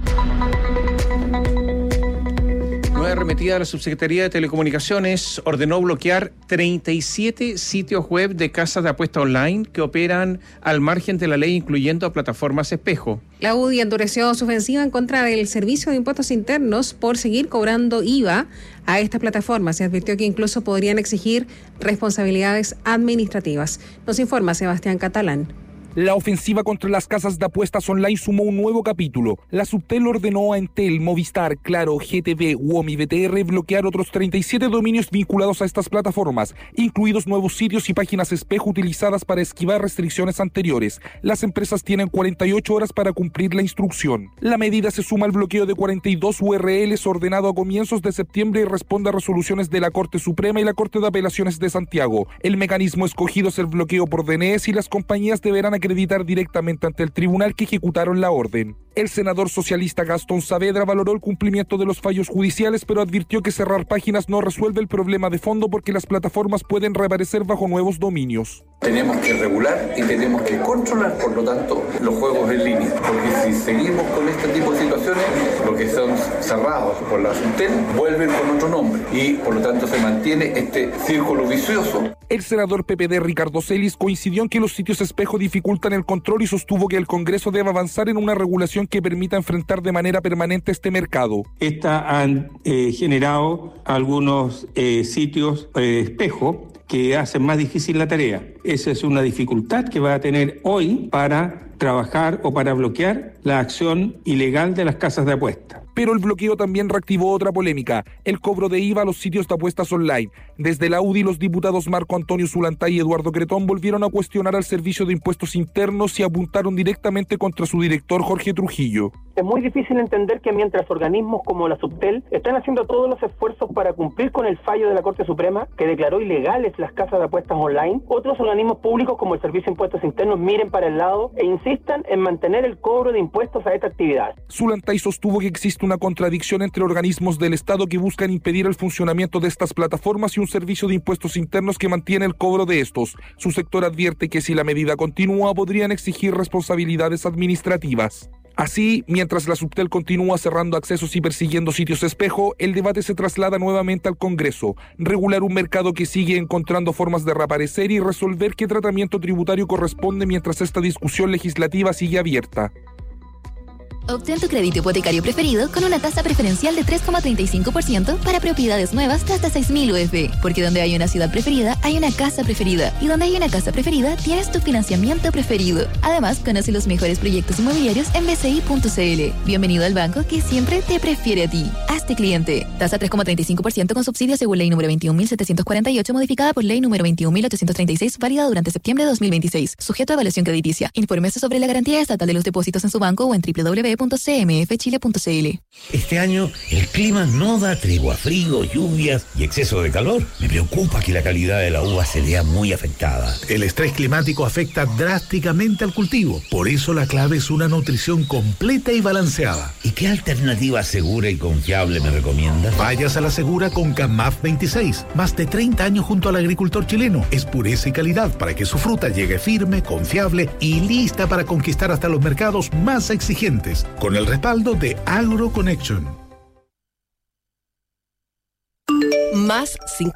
Nueva arremetida de la Subsecretaría de Telecomunicaciones ordenó bloquear 37 sitios web de casas de apuesta online que operan al margen de la ley, incluyendo a plataformas espejo. La UDI endureció su ofensiva en contra del Servicio de Impuestos Internos por seguir cobrando IVA a estas plataformas y advirtió que incluso podrían exigir responsabilidades administrativas. Nos informa Sebastián Catalán. La ofensiva contra las casas de apuestas online sumó un nuevo capítulo. La Subtel ordenó a Entel, Movistar, Claro, GTV, WOM y BTR bloquear otros 37 dominios vinculados a estas plataformas, incluidos nuevos sitios y páginas espejo utilizadas para esquivar restricciones anteriores. Las empresas tienen 48 horas para cumplir la instrucción. La medida se suma al bloqueo de 42 URLs ordenado a comienzos de septiembre y responde a resoluciones de la Corte Suprema y la Corte de Apelaciones de Santiago. El mecanismo escogido es el bloqueo por DNS y las compañías deberán acreditar directamente ante el tribunal que ejecutaron la orden. El senador socialista Gastón Saavedra valoró el cumplimiento de los fallos judiciales, pero advirtió que cerrar páginas no resuelve el problema de fondo porque las plataformas pueden reaparecer bajo nuevos dominios. Tenemos que regular y tenemos que controlar, por lo tanto, los juegos en línea, porque si seguimos con este tipo de situaciones, lo que son cerrados por la Subtel vuelven con otro nombre y, por lo tanto, se mantiene este círculo vicioso. El senador PPD Ricardo Celis coincidió en que los sitios espejo dificultan el control y sostuvo que el Congreso debe avanzar en una regulación que permita enfrentar de manera permanente este mercado. Esta han generado algunos sitios espejo que hacen más difícil la tarea. Esa es una dificultad que va a tener hoy para trabajar o para bloquear la acción ilegal de las casas de apuesta. Pero el bloqueo también reactivó otra polémica, el cobro de IVA a los sitios de apuestas online. Desde la UDI, los diputados Marco Antonio Zulantay y Eduardo Cretón volvieron a cuestionar al Servicio de Impuestos Internos y apuntaron directamente contra su director Jorge Trujillo. Es muy difícil entender que mientras organismos como la Subtel están haciendo todos los esfuerzos para cumplir con el fallo de la Corte Suprema que declaró ilegales las casas de apuestas online, otros organismos públicos como el Servicio de Impuestos Internos miren para el lado e insistan en mantener el cobro de impuestos a esta actividad. Zulantay sostuvo que existe una contradicción entre organismos del Estado que buscan impedir el funcionamiento de estas plataformas y un servicio de impuestos internos que mantiene el cobro de estos. Su sector advierte que si la medida continúa podrían exigir responsabilidades administrativas. Así, mientras la Subtel continúa cerrando accesos y persiguiendo sitios espejo, el debate se traslada nuevamente al Congreso. Regular un mercado que sigue encontrando formas de reaparecer y resolver qué tratamiento tributario corresponde mientras esta discusión legislativa sigue abierta. Obtén tu crédito hipotecario preferido con una tasa preferencial de 3,35% para propiedades nuevas de hasta 6.000 UF. Porque donde hay una ciudad preferida, hay una casa preferida. Y donde hay una casa preferida, tienes tu financiamiento preferido. Además, conoce los mejores proyectos inmobiliarios en bci.cl. Bienvenido al banco que siempre te prefiere a ti. Hazte este cliente. Tasa 3,35% con subsidio según ley número 21.748, modificada por ley número 21.836, válida durante septiembre de 2026. Sujeto a evaluación crediticia. Infórmese sobre la garantía estatal de los depósitos en su banco o en www.cmfchile.cl. Este año el clima no da tregua, frío, lluvias y exceso de calor. Me preocupa que la calidad de la uva se vea muy afectada. El estrés climático afecta drásticamente al cultivo. Por eso la clave es una nutrición completa y balanceada. ¿Y qué alternativa segura y confiable me recomiendas? Vayas a la segura con CAMAF 26. Más de 30 años junto al agricultor chileno. Es pureza y calidad para que su fruta llegue firme, confiable y lista para conquistar hasta los mercados más exigentes. Con el respaldo de AgroConnection. Más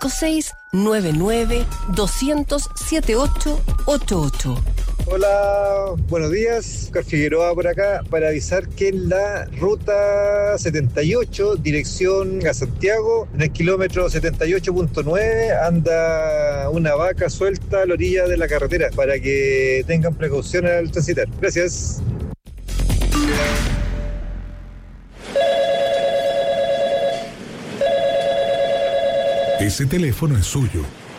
5699-200-7888. Hola, buenos días. Oscar Figueroa por acá para avisar que en la ruta 78, dirección a Santiago, en el kilómetro 78.9, anda una vaca suelta a la orilla de la carretera para que tengan precaución al transitar. Gracias. Ese teléfono es suyo.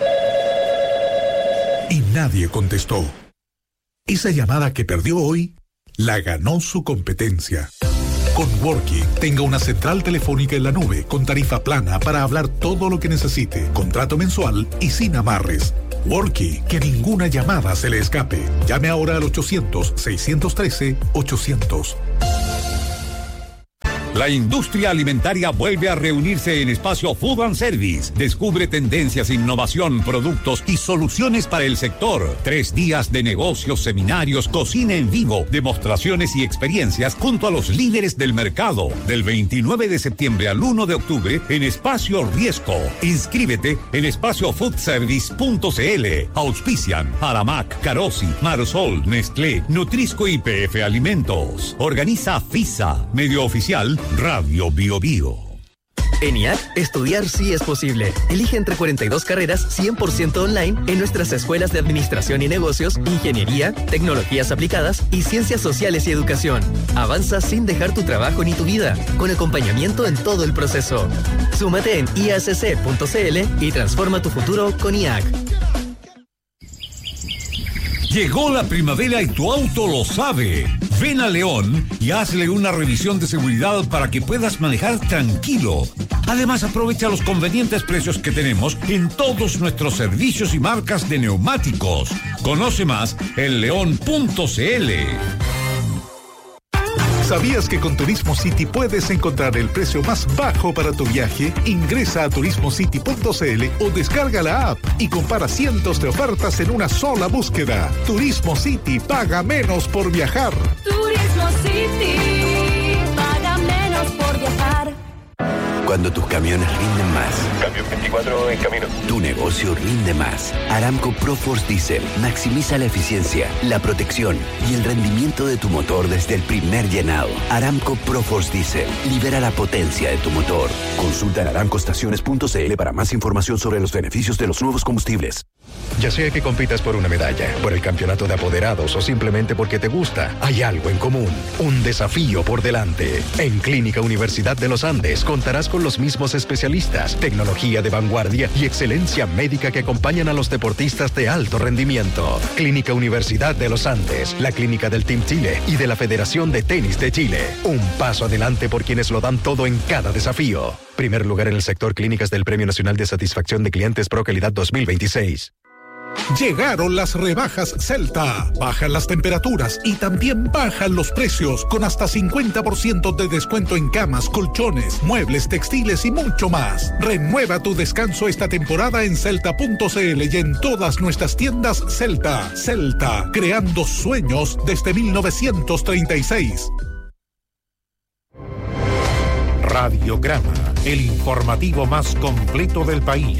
Y nadie contestó. Esa llamada que perdió hoy, la ganó su competencia. Con Worky, tenga una central telefónica en la nube con tarifa plana para hablar todo lo que necesite, contrato mensual y sin amarres. Worky, que ninguna llamada se le escape. Llame ahora al 800-613-800. La industria alimentaria vuelve a reunirse en Espacio Food and Service. Descubre tendencias, innovación, productos y soluciones para el sector. 3 días de negocios, seminarios, cocina en vivo, demostraciones y experiencias junto a los líderes del mercado. Del 29 de septiembre al 1 de octubre en Espacio Riesco. Inscríbete en espaciofoodservice.cl. Auspician Aramac, Carosi, Marsol, Nestlé, Nutrisco y PF Alimentos. Organiza FISA, medio oficial Radio Bio Bio. En IAC, estudiar sí es posible. Elige entre 42 carreras 100% online en nuestras escuelas de Administración y Negocios, Ingeniería, Tecnologías Aplicadas y Ciencias Sociales y Educación. Avanza sin dejar tu trabajo ni tu vida, con acompañamiento en todo el proceso. Súmate en iacc.cl y transforma tu futuro con IAC. Llegó la primavera y tu auto lo sabe. Ven a León y hazle una revisión de seguridad para que puedas manejar tranquilo. Además, aprovecha los convenientes precios que tenemos en todos nuestros servicios y marcas de neumáticos. Conoce más en león.cl. ¿Sabías que con Turismo City puedes encontrar el precio más bajo para tu viaje? Ingresa a turismocity.cl o descarga la app y compara cientos de ofertas en una sola búsqueda. Turismo City, paga menos por viajar. Turismo City, paga menos por viajar. Cuando tus camiones rinden más. Camión 24 en camino. Tu negocio rinde más. Aramco ProForce Diesel maximiza la eficiencia, la protección y el rendimiento de tu motor desde el primer llenado. Aramco ProForce Diesel libera la potencia de tu motor. Consulta en aramcoestaciones.cl para más información sobre los beneficios de los nuevos combustibles. Ya sea que compitas por una medalla, por el campeonato de apoderados o simplemente porque te gusta, hay algo en común, un desafío por delante. En Clínica Universidad de los Andes contarás con los mismos especialistas, tecnología de vanguardia y excelencia médica que acompañan a los deportistas de alto rendimiento. Clínica Universidad de los Andes, la clínica del Team Chile y de la Federación de Tenis de Chile. Un paso adelante por quienes lo dan todo en cada desafío. Primer lugar en el sector clínicas del Premio Nacional de Satisfacción de Clientes Pro Calidad 2026. Llegaron las rebajas Celta. Bajan las temperaturas y también bajan los precios con hasta 50% de descuento en camas, colchones, muebles, textiles y mucho más. Renueva tu descanso esta temporada en celta.cl y en todas nuestras tiendas Celta. Celta, creando sueños desde 1936. Radiograma, el informativo más completo del país.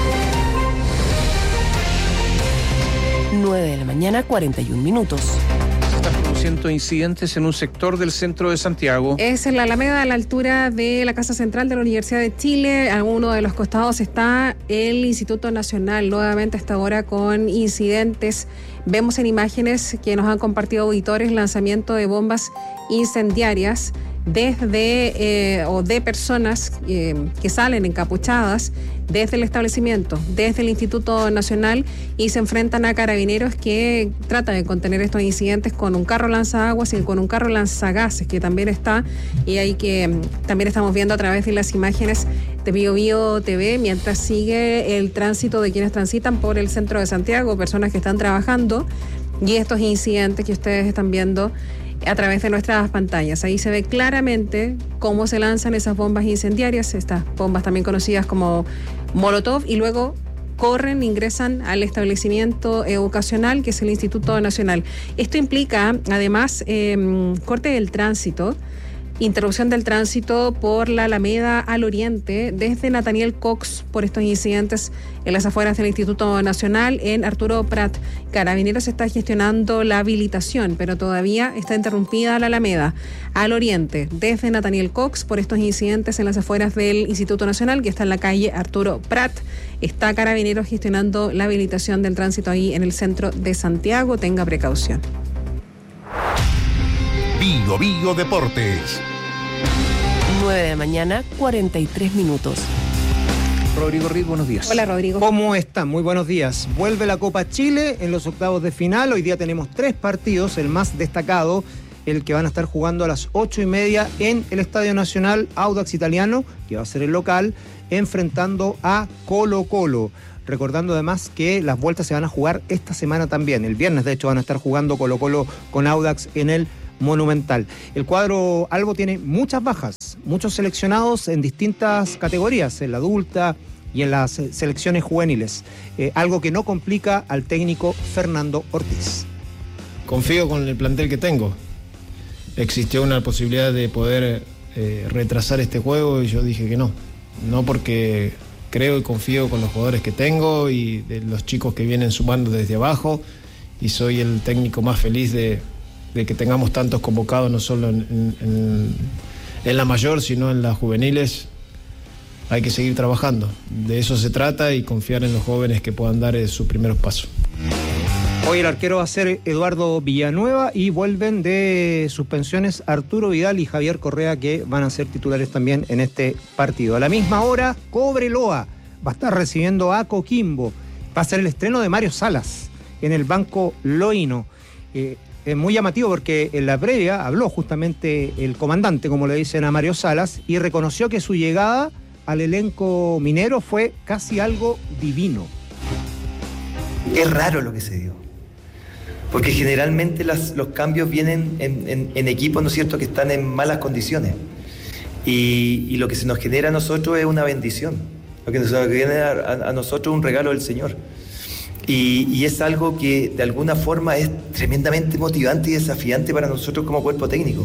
9 de la mañana, 41 minutos. Se están produciendo incidentes en un sector del centro de Santiago. Es en la Alameda, a la altura de la Casa Central de la Universidad de Chile. A uno de los costados está el Instituto Nacional, nuevamente hasta ahora con incidentes. Vemos en imágenes que nos han compartido auditores lanzamiento de bombas incendiarias de personas que salen encapuchadas desde el establecimiento, desde el Instituto Nacional, y se enfrentan a carabineros que tratan de contener estos incidentes con un carro lanzaguas y con un carro lanzagases que también está, y ahí que también estamos viendo a través de las imágenes de BioBio TV, mientras sigue el tránsito de quienes transitan por el centro de Santiago, personas que están trabajando, y estos incidentes que ustedes están viendo a través de nuestras pantallas. Ahí se ve claramente cómo se lanzan esas bombas incendiarias, estas bombas también conocidas como Molotov, y luego corren, ingresan al establecimiento educacional que es el Instituto Nacional. Esto implica además corte del tránsito, interrupción del tránsito por la Alameda al oriente desde Nathaniel Cox por estos incidentes en las afueras del Instituto Nacional en Arturo Prat. Carabineros está gestionando la habilitación, pero todavía está interrumpida la Alameda al oriente desde Nathaniel Cox por estos incidentes en las afueras del Instituto Nacional, que está en la calle Arturo Prat. Está Carabineros gestionando la habilitación del tránsito ahí en el centro de Santiago. Tenga precaución. BioBio Deportes. 9 de la mañana, 43 minutos. Rodrigo Riz, buenos días. Hola, Rodrigo. ¿Cómo están? Muy buenos días. Vuelve la Copa Chile en los octavos de final. Hoy día tenemos 3 partidos. El más destacado, el que van a estar jugando a las 8:30 en el Estadio Nacional, Audax Italiano, que va a ser el local, enfrentando a Colo-Colo. Recordando además que las vueltas se van a jugar esta semana también. El viernes, de hecho, van a estar jugando Colo-Colo con Audax en el Monumental. El cuadro albo tiene muchas bajas, muchos seleccionados en distintas categorías, en la adulta y en las selecciones juveniles, algo que no complica al técnico Fernando Ortiz. Confío con el plantel que tengo. Existió una posibilidad de poder retrasar este juego y yo dije que no porque creo y confío con los jugadores que tengo y de los chicos que vienen sumando desde abajo, y soy el técnico más feliz de que tengamos tantos convocados, no solo en la mayor, sino en las juveniles. Hay que seguir trabajando, de eso se trata, y confiar en los jóvenes que puedan dar sus primeros pasos. Hoy el arquero va a ser Eduardo Villanueva, y vuelven de suspensiones Arturo Vidal y Javier Correa, que van a ser titulares también en este partido. A la misma hora, Cobreloa va a estar recibiendo a Coquimbo. Va a ser el estreno de Mario Salas en el banco loíno. Es muy llamativo porque en la previa habló justamente el comandante, como le dicen a Mario Salas, y reconoció que su llegada al elenco minero fue casi algo divino. Es raro lo que se dio, porque generalmente los cambios vienen en equipos, ¿no es cierto?, que están en malas condiciones, y lo que se nos genera a nosotros es una bendición, lo que nos genera a nosotros un regalo del Señor. Y es algo que de alguna forma es tremendamente motivante y desafiante para nosotros como cuerpo técnico.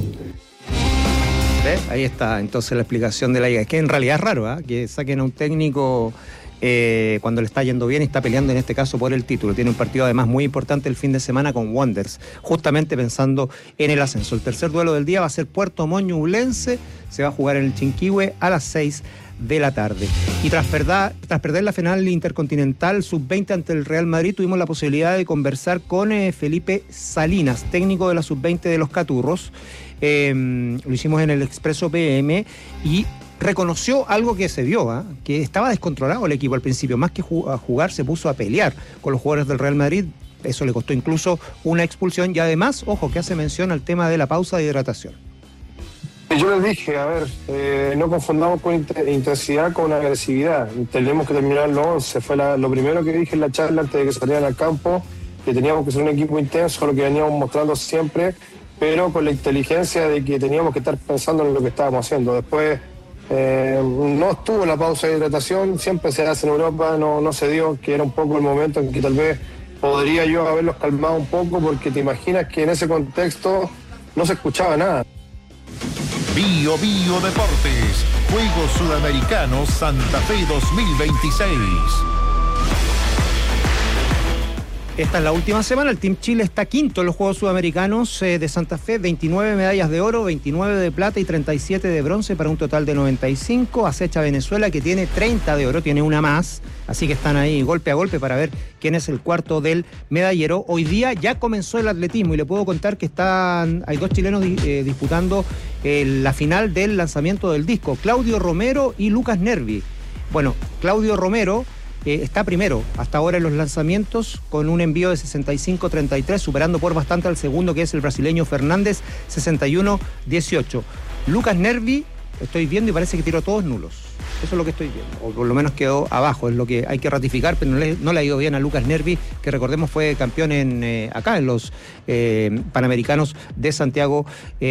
¿Ves? Ahí está entonces la explicación de la liga. Es que en realidad es raro, que saquen a un técnico cuando le está yendo bien y está peleando en este caso por el título. Tiene un partido además muy importante el fin de semana con Wanderers, justamente pensando en el ascenso. El tercer duelo del día va a ser Puerto Montt-Ñublense, se va a jugar en el Chinquihue a las 6 de la tarde. Y tras perder la final intercontinental sub-20 ante el Real Madrid, tuvimos la posibilidad de conversar con Felipe Salinas, técnico de la sub-20 de los Caturros. Lo hicimos en el Expreso PM y reconoció algo que se vio, que estaba descontrolado el equipo al principio. Más que a jugar, se puso a pelear con los jugadores del Real Madrid. Eso le costó incluso una expulsión, y además, ojo, que hace mención al tema de la pausa de hidratación. Yo les dije, a ver, no confundamos con intensidad con agresividad. Tenemos que terminar los 11. Fue lo primero que dije en la charla antes de que salieran al campo, que teníamos que ser un equipo intenso, lo que veníamos mostrando siempre, pero con la inteligencia de que teníamos que estar pensando en lo que estábamos haciendo. Después no estuvo la pausa de hidratación, siempre se hace en Europa, no se dio, que era un poco el momento en que tal vez podría yo haberlos calmado un poco, porque te imaginas que en ese contexto no se escuchaba nada. BioBio Deportes, Juegos Sudamericanos Santa Fe 2026. Esta es la última semana, el Team Chile está quinto en los Juegos Sudamericanos de Santa Fe, 29 medallas de oro, 29 de plata y 37 de bronce para un total de 95. Acecha Venezuela, que tiene 30 de oro, tiene una más, así que están ahí golpe a golpe para ver quién es el cuarto del medallero. Hoy día ya comenzó el atletismo y le puedo contar que hay dos chilenos disputando la final del lanzamiento del disco, Claudio Romero y Lucas Nervi. Bueno, Claudio Romero está primero hasta ahora en los lanzamientos con un envío de 65-33, superando por bastante al segundo, que es el brasileño Fernández, 61-18. Lucas Nervi, estoy viendo y parece que tiró todos nulos. Eso es lo que estoy viendo, o por lo menos quedó abajo, es lo que hay que ratificar, pero no le ha ido bien a Lucas Nervi, que recordemos fue campeón acá en los Panamericanos de Santiago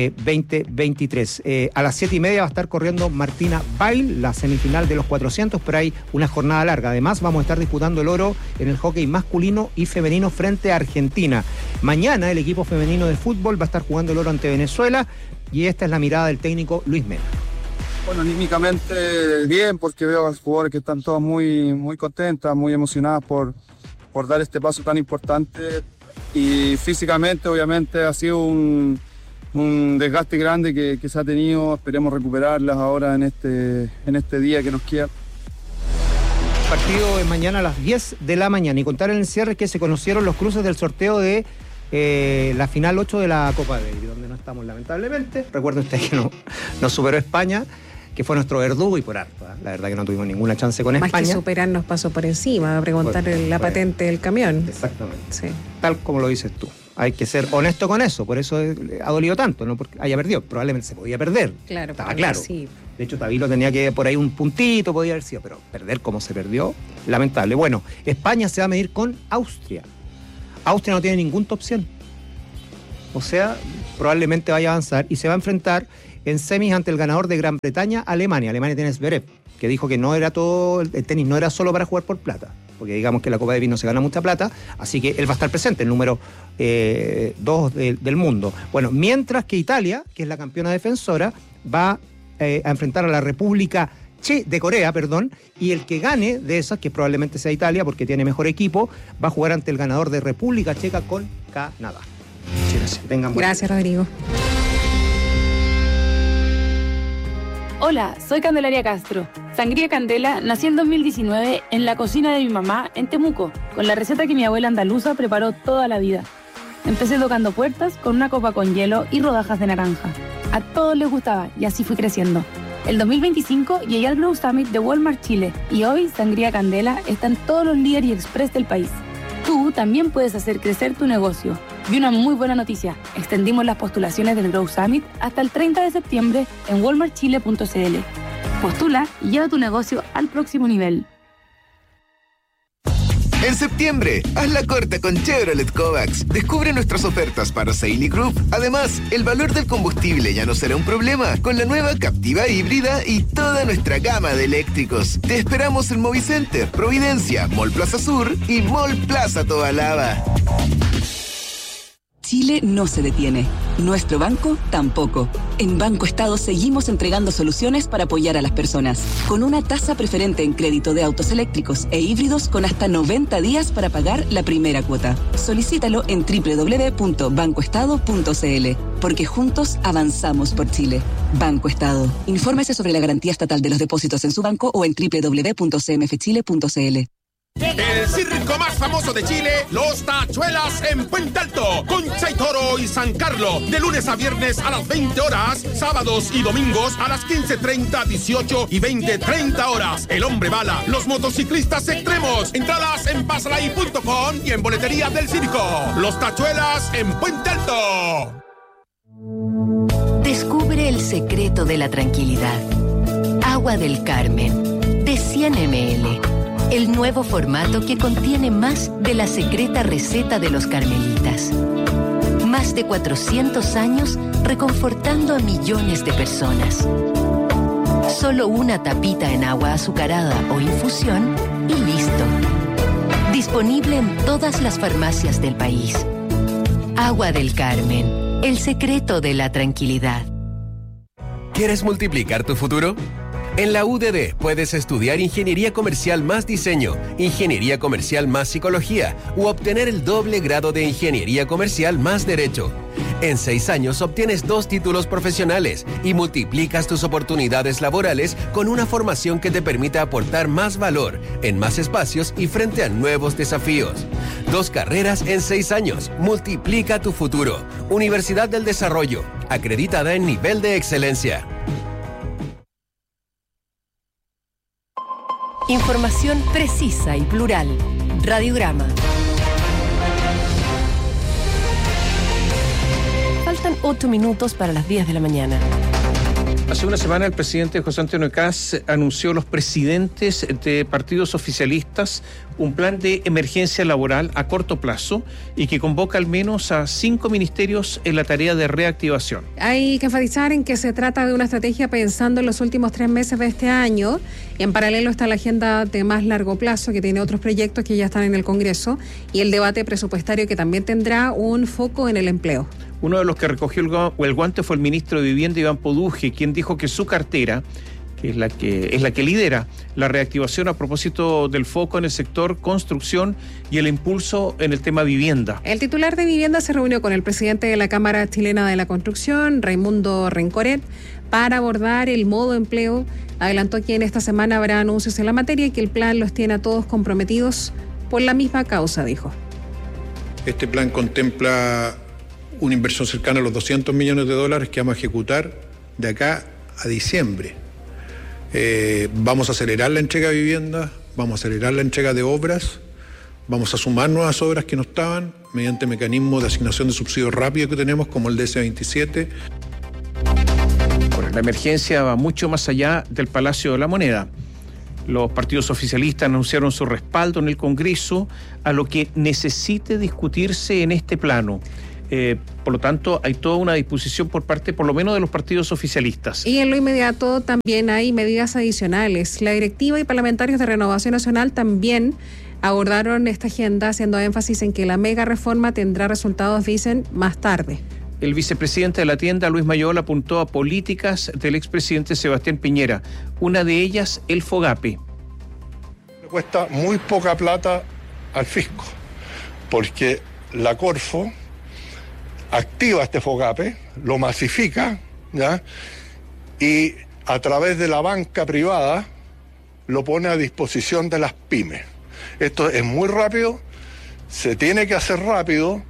2023. A las 7:30 va a estar corriendo Martina Bail, la semifinal de los 400, pero hay una jornada larga. Además, vamos a estar disputando el oro en el hockey masculino y femenino frente a Argentina. Mañana el equipo femenino de fútbol va a estar jugando el oro ante Venezuela, y esta es la mirada del técnico Luis Mena. Bueno, anímicamente bien, porque veo a los jugadores que están todos muy, muy contentas, muy emocionadas por dar este paso tan importante, y físicamente obviamente ha sido un desgaste grande que se ha tenido. Esperemos recuperarlas ahora en este día que nos queda. El partido es mañana a las 10 de la mañana, y contar en el cierre que se conocieron los cruces del sorteo de la final 8 de la Copa Davis, donde no estamos lamentablemente. Recuerden ustedes que no superó España, que fue nuestro verdugo, y por harto, ¿eh? La verdad que no tuvimos ninguna chance con España. Más que superar, nos pasó por encima, a preguntar la patente del camión. Exactamente. Sí. Tal como lo dices tú. Hay que ser honesto con eso, por eso ha dolido tanto, no porque haya perdido, probablemente se podía perder. Claro, estaba claro. Sí. De hecho, Tavilo tenía que por ahí un puntito, podía haber sido, pero perder como se perdió, lamentable. Bueno, España se va a medir con Austria. Austria no tiene ningún top 100. O sea, probablemente vaya a avanzar y se va a enfrentar en semis ante el ganador de Gran Bretaña, Alemania. Alemania tiene Zverev, que dijo que no era todo, el tenis no era solo para jugar por plata, porque digamos que la Copa Davis no se gana mucha plata, así que él va a estar presente, el número 2 del mundo. Bueno, mientras que Italia, que es la campeona defensora, va a enfrentar a la República de Corea, y el que gane de esas, que probablemente sea Italia porque tiene mejor equipo, va a jugar ante el ganador de República Checa con Canadá. Gracias, Rodrigo. Hola, soy Candelaria Castro. Sangría Candela nació en 2019 en la cocina de mi mamá en Temuco, con la receta que mi abuela andaluza preparó toda la vida. Empecé tocando puertas con una copa con hielo y rodajas de naranja. A todos les gustaba y así fui creciendo. El 2025 llegué al Grow Summit de Walmart Chile y hoy Sangría Candela está en todos los líderes y express del país. Tú también puedes hacer crecer tu negocio. Y una muy buena noticia, extendimos las postulaciones del Grow Summit hasta el 30 de septiembre en walmartchile.cl. Postula y lleva tu negocio al próximo nivel. En septiembre, haz la corta con Chevrolet Kovacs. Descubre nuestras ofertas para Seily Group. Además, el valor del combustible ya no será un problema con la nueva Captiva híbrida y toda nuestra gama de eléctricos. Te esperamos en Movicenter, Providencia, Mall Plaza Sur y Mall Plaza Tobalaba. Chile no se detiene. Nuestro banco tampoco. En Banco Estado seguimos entregando soluciones para apoyar a las personas. Con una tasa preferente en crédito de autos eléctricos e híbridos con hasta 90 días para pagar la primera cuota. Solicítalo en www.bancoestado.cl. Porque juntos avanzamos por Chile. Banco Estado. Infórmese sobre la garantía estatal de los depósitos en su banco o en www.cmfchile.cl. El circo más famoso de Chile, Los Tachuelas en Puente Alto, Concha y Toro y San Carlos, de lunes a viernes a las 20 horas, sábados y domingos a las 15:30, 18 y 20:30 horas. El Hombre Bala, los motociclistas extremos, entradas en pasalai.com y en boletería del circo. Los Tachuelas en Puente Alto. Descubre el secreto de la tranquilidad. Agua del Carmen, de 100 ml. El nuevo formato que contiene más de la secreta receta de los carmelitas. Más de 400 años reconfortando a millones de personas. Solo una tapita en agua azucarada o infusión y listo. Disponible en todas las farmacias del país. Agua del Carmen, el secreto de la tranquilidad. ¿Quieres multiplicar tu futuro? En la UDD puedes estudiar Ingeniería Comercial más Diseño, Ingeniería Comercial más Psicología u obtener el doble grado de Ingeniería Comercial más Derecho. En 6 años obtienes 2 títulos profesionales y multiplicas tus oportunidades laborales con una formación que te permita aportar más valor en más espacios y frente a nuevos desafíos. 2 carreras en 6 años. Multiplica tu futuro. Universidad del Desarrollo. acreditada en nivel de excelencia. Información precisa y plural. Radiograma. Faltan 8 minutos para las 10 de la mañana. Hace una semana el presidente José Antonio Kast anunció a los presidentes de partidos oficialistas un plan de emergencia laboral a corto plazo y que convoca al menos a 5 ministerios en la tarea de reactivación. Hay que enfatizar en que se trata de una estrategia pensando en los últimos 3 meses de este año. En paralelo está la agenda de más largo plazo, que tiene otros proyectos que ya están en el Congreso, y el debate presupuestario, que también tendrá un foco en el empleo. Uno de los que recogió el guante fue el ministro de Vivienda, Iván Poduje, quien dijo que su cartera, que es la que lidera la reactivación a propósito del foco en el sector construcción y el impulso en el tema vivienda. El titular de Vivienda se reunió con el presidente de la Cámara Chilena de la Construcción, Raimundo Rencoret, para abordar el modo empleo. Adelantó que en esta semana habrá anuncios en la materia y que el plan los tiene a todos comprometidos por la misma causa, dijo. Este plan contempla una inversión cercana a los $200 millones que vamos a ejecutar de acá a diciembre. Vamos a acelerar la entrega de viviendas, vamos a acelerar la entrega de obras, vamos a sumar nuevas obras que no estaban mediante mecanismos de asignación de subsidios rápidos que tenemos, como el DS-27. Bueno, la emergencia va mucho más allá del Palacio de la Moneda. Los partidos oficialistas anunciaron su respaldo en el Congreso a lo que necesite discutirse en este plano. Por lo tanto, hay toda una disposición por parte, por lo menos, de los partidos oficialistas. Y en lo inmediato también hay medidas adicionales. La directiva y parlamentarios de Renovación Nacional también abordaron esta agenda, haciendo énfasis en que la mega reforma tendrá resultados, dicen, más tarde. El vicepresidente de la tienda, Luis Mayol, apuntó a políticas del expresidente Sebastián Piñera. Una de ellas, el FOGAPE. Le cuesta muy poca plata al fisco, porque la Corfo activa este FOGAPE, lo masifica, ¿ya? Y a través de la banca privada lo pone a disposición de las pymes. Esto es muy rápido, se tiene que hacer rápido.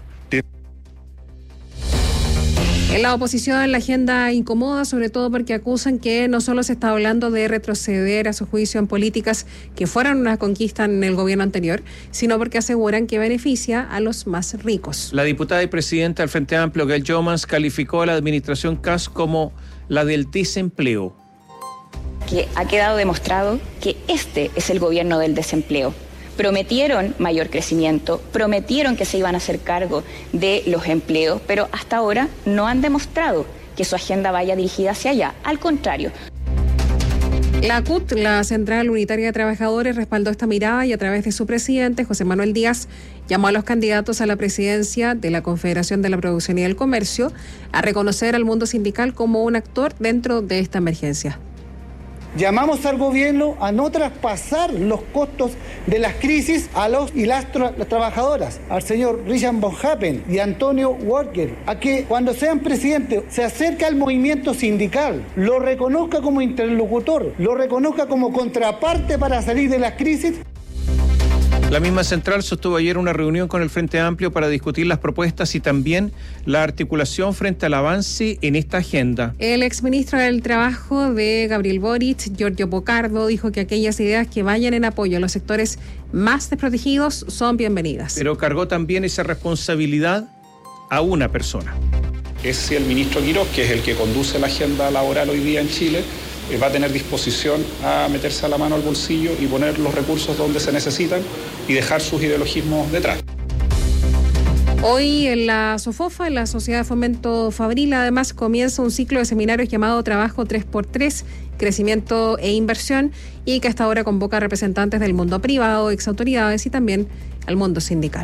En la oposición, la agenda incomoda, sobre todo porque acusan que no solo se está hablando de retroceder a su juicio en políticas que fueron una conquista en el gobierno anterior, sino porque aseguran que beneficia a los más ricos. La diputada y presidenta del Frente Amplio, Gail Jomans, calificó a la administración Kast como la del desempleo. Que ha quedado demostrado que este es el gobierno del desempleo. Prometieron mayor crecimiento, prometieron que se iban a hacer cargo de los empleos, pero hasta ahora no han demostrado que su agenda vaya dirigida hacia allá. Al contrario. La CUT, la Central Unitaria de Trabajadores, respaldó esta mirada y a través de su presidente, José Manuel Díaz, llamó a los candidatos a la presidencia de la Confederación de la Producción y el Comercio a reconocer al mundo sindical como un actor dentro de esta emergencia. Llamamos al gobierno a no traspasar los costos de las crisis a los y las trabajadoras, al señor Richard von Happen y Antonio Walker, a que cuando sean presidentes se acerque al movimiento sindical, lo reconozca como interlocutor, lo reconozca como contraparte para salir de las crisis. La misma central sostuvo ayer una reunión con el Frente Amplio para discutir las propuestas y también la articulación frente al avance en esta agenda. El exministro del Trabajo de Gabriel Boric, Giorgio Bocardo, dijo que aquellas ideas que vayan en apoyo a los sectores más desprotegidos son bienvenidas. Pero cargó también esa responsabilidad a una persona. Es si el ministro Quiroz, que es el que conduce la agenda laboral hoy día en Chile, va a tener disposición a meterse a la mano al bolsillo y poner los recursos donde se necesitan y dejar sus ideologismos detrás. Hoy en la SOFOFA, en la Sociedad de Fomento Fabril, además comienza un ciclo de seminarios llamado Trabajo 3x3, Crecimiento e Inversión, y que hasta ahora convoca a representantes del mundo privado, exautoridades y también al mundo sindical.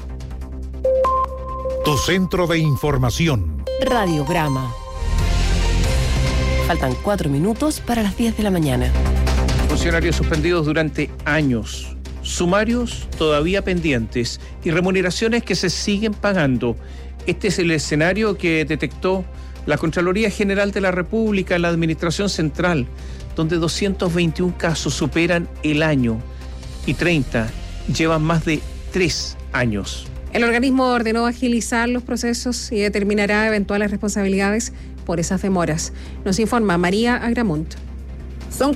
Tu centro de información. Radiograma. Faltan 4 minutos para las 10 de la mañana. Funcionarios suspendidos durante años, sumarios todavía pendientes y remuneraciones que se siguen pagando. Este es el escenario que detectó la Contraloría General de la República en la Administración Central, donde 221 casos superan el año y 30 llevan más de 3 años. El organismo ordenó agilizar los procesos y determinará eventuales responsabilidades por esas demoras. Nos informa María Agramunt. Son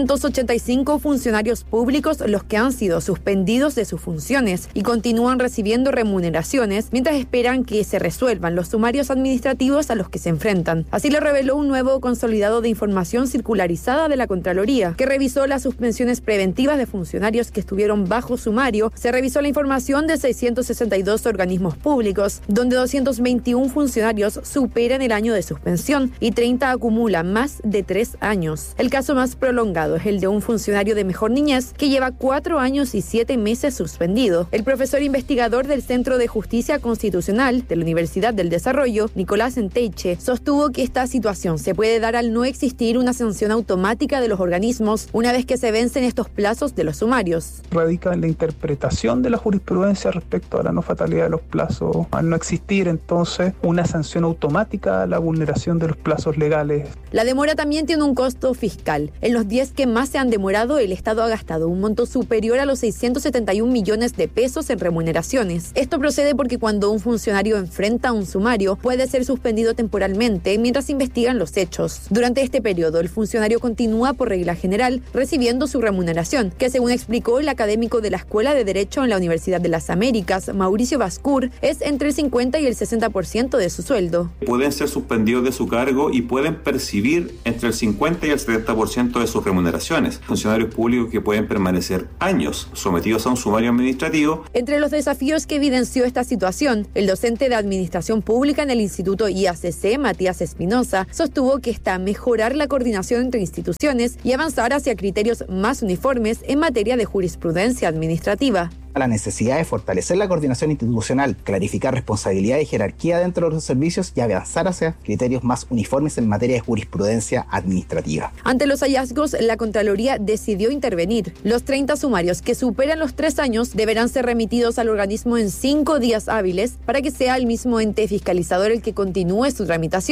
485 funcionarios públicos los que han sido suspendidos de sus funciones y continúan recibiendo remuneraciones mientras esperan que se resuelvan los sumarios administrativos a los que se enfrentan. Así lo reveló un nuevo consolidado de información circularizada de la Contraloría, que revisó las suspensiones preventivas de funcionarios que estuvieron bajo sumario. Se revisó la información de 662 organismos públicos, donde 221 funcionarios superan el año de suspensión y 30 acumulan más de 3 años. El caso más prolongado es el de un funcionario de Mejor Niñez que lleva 4 años y 7 meses suspendido. El profesor investigador del Centro de Justicia Constitucional de la Universidad del Desarrollo, Nicolás Enteiche, sostuvo que esta situación se puede dar al no existir una sanción automática de los organismos una vez que se vencen estos plazos de los sumarios. Radica en la interpretación de la jurisprudencia respecto a la no fatalidad de los plazos, al no existir entonces una sanción automática a la vulneración de los plazos legales. La demora también tiene un costo fiscal. En los 10 que más se han demorado, el Estado ha gastado un monto superior a los 671 millones de pesos en remuneraciones. Esto procede porque cuando un funcionario enfrenta un sumario, puede ser suspendido temporalmente mientras se investigan los hechos. Durante este periodo, el funcionario continúa por regla general recibiendo su remuneración, que según explicó el académico de la Escuela de Derecho en la Universidad de las Américas, Mauricio Bascur, es entre el 50 y el 60% de su sueldo. Pueden ser suspendidos de su cargo y pueden percibir entre el 50 y el 70% de sus remuneraciones. Funcionarios públicos que pueden permanecer años sometidos a un sumario administrativo. Entre los desafíos que evidenció esta situación, el docente de Administración Pública en el Instituto IACC, Matías Espinosa, sostuvo que está mejorar la coordinación entre instituciones y avanzar hacia criterios más uniformes en materia de jurisprudencia administrativa. La necesidad de fortalecer la coordinación institucional, clarificar responsabilidad y jerarquía dentro de los servicios y avanzar hacia criterios más uniformes en materia de jurisprudencia administrativa. Ante los hallazgos, la Contraloría decidió intervenir. Los 30 sumarios que superan los 3 años deberán ser remitidos al organismo en 5 días hábiles para que sea el mismo ente fiscalizador el que continúe su tramitación.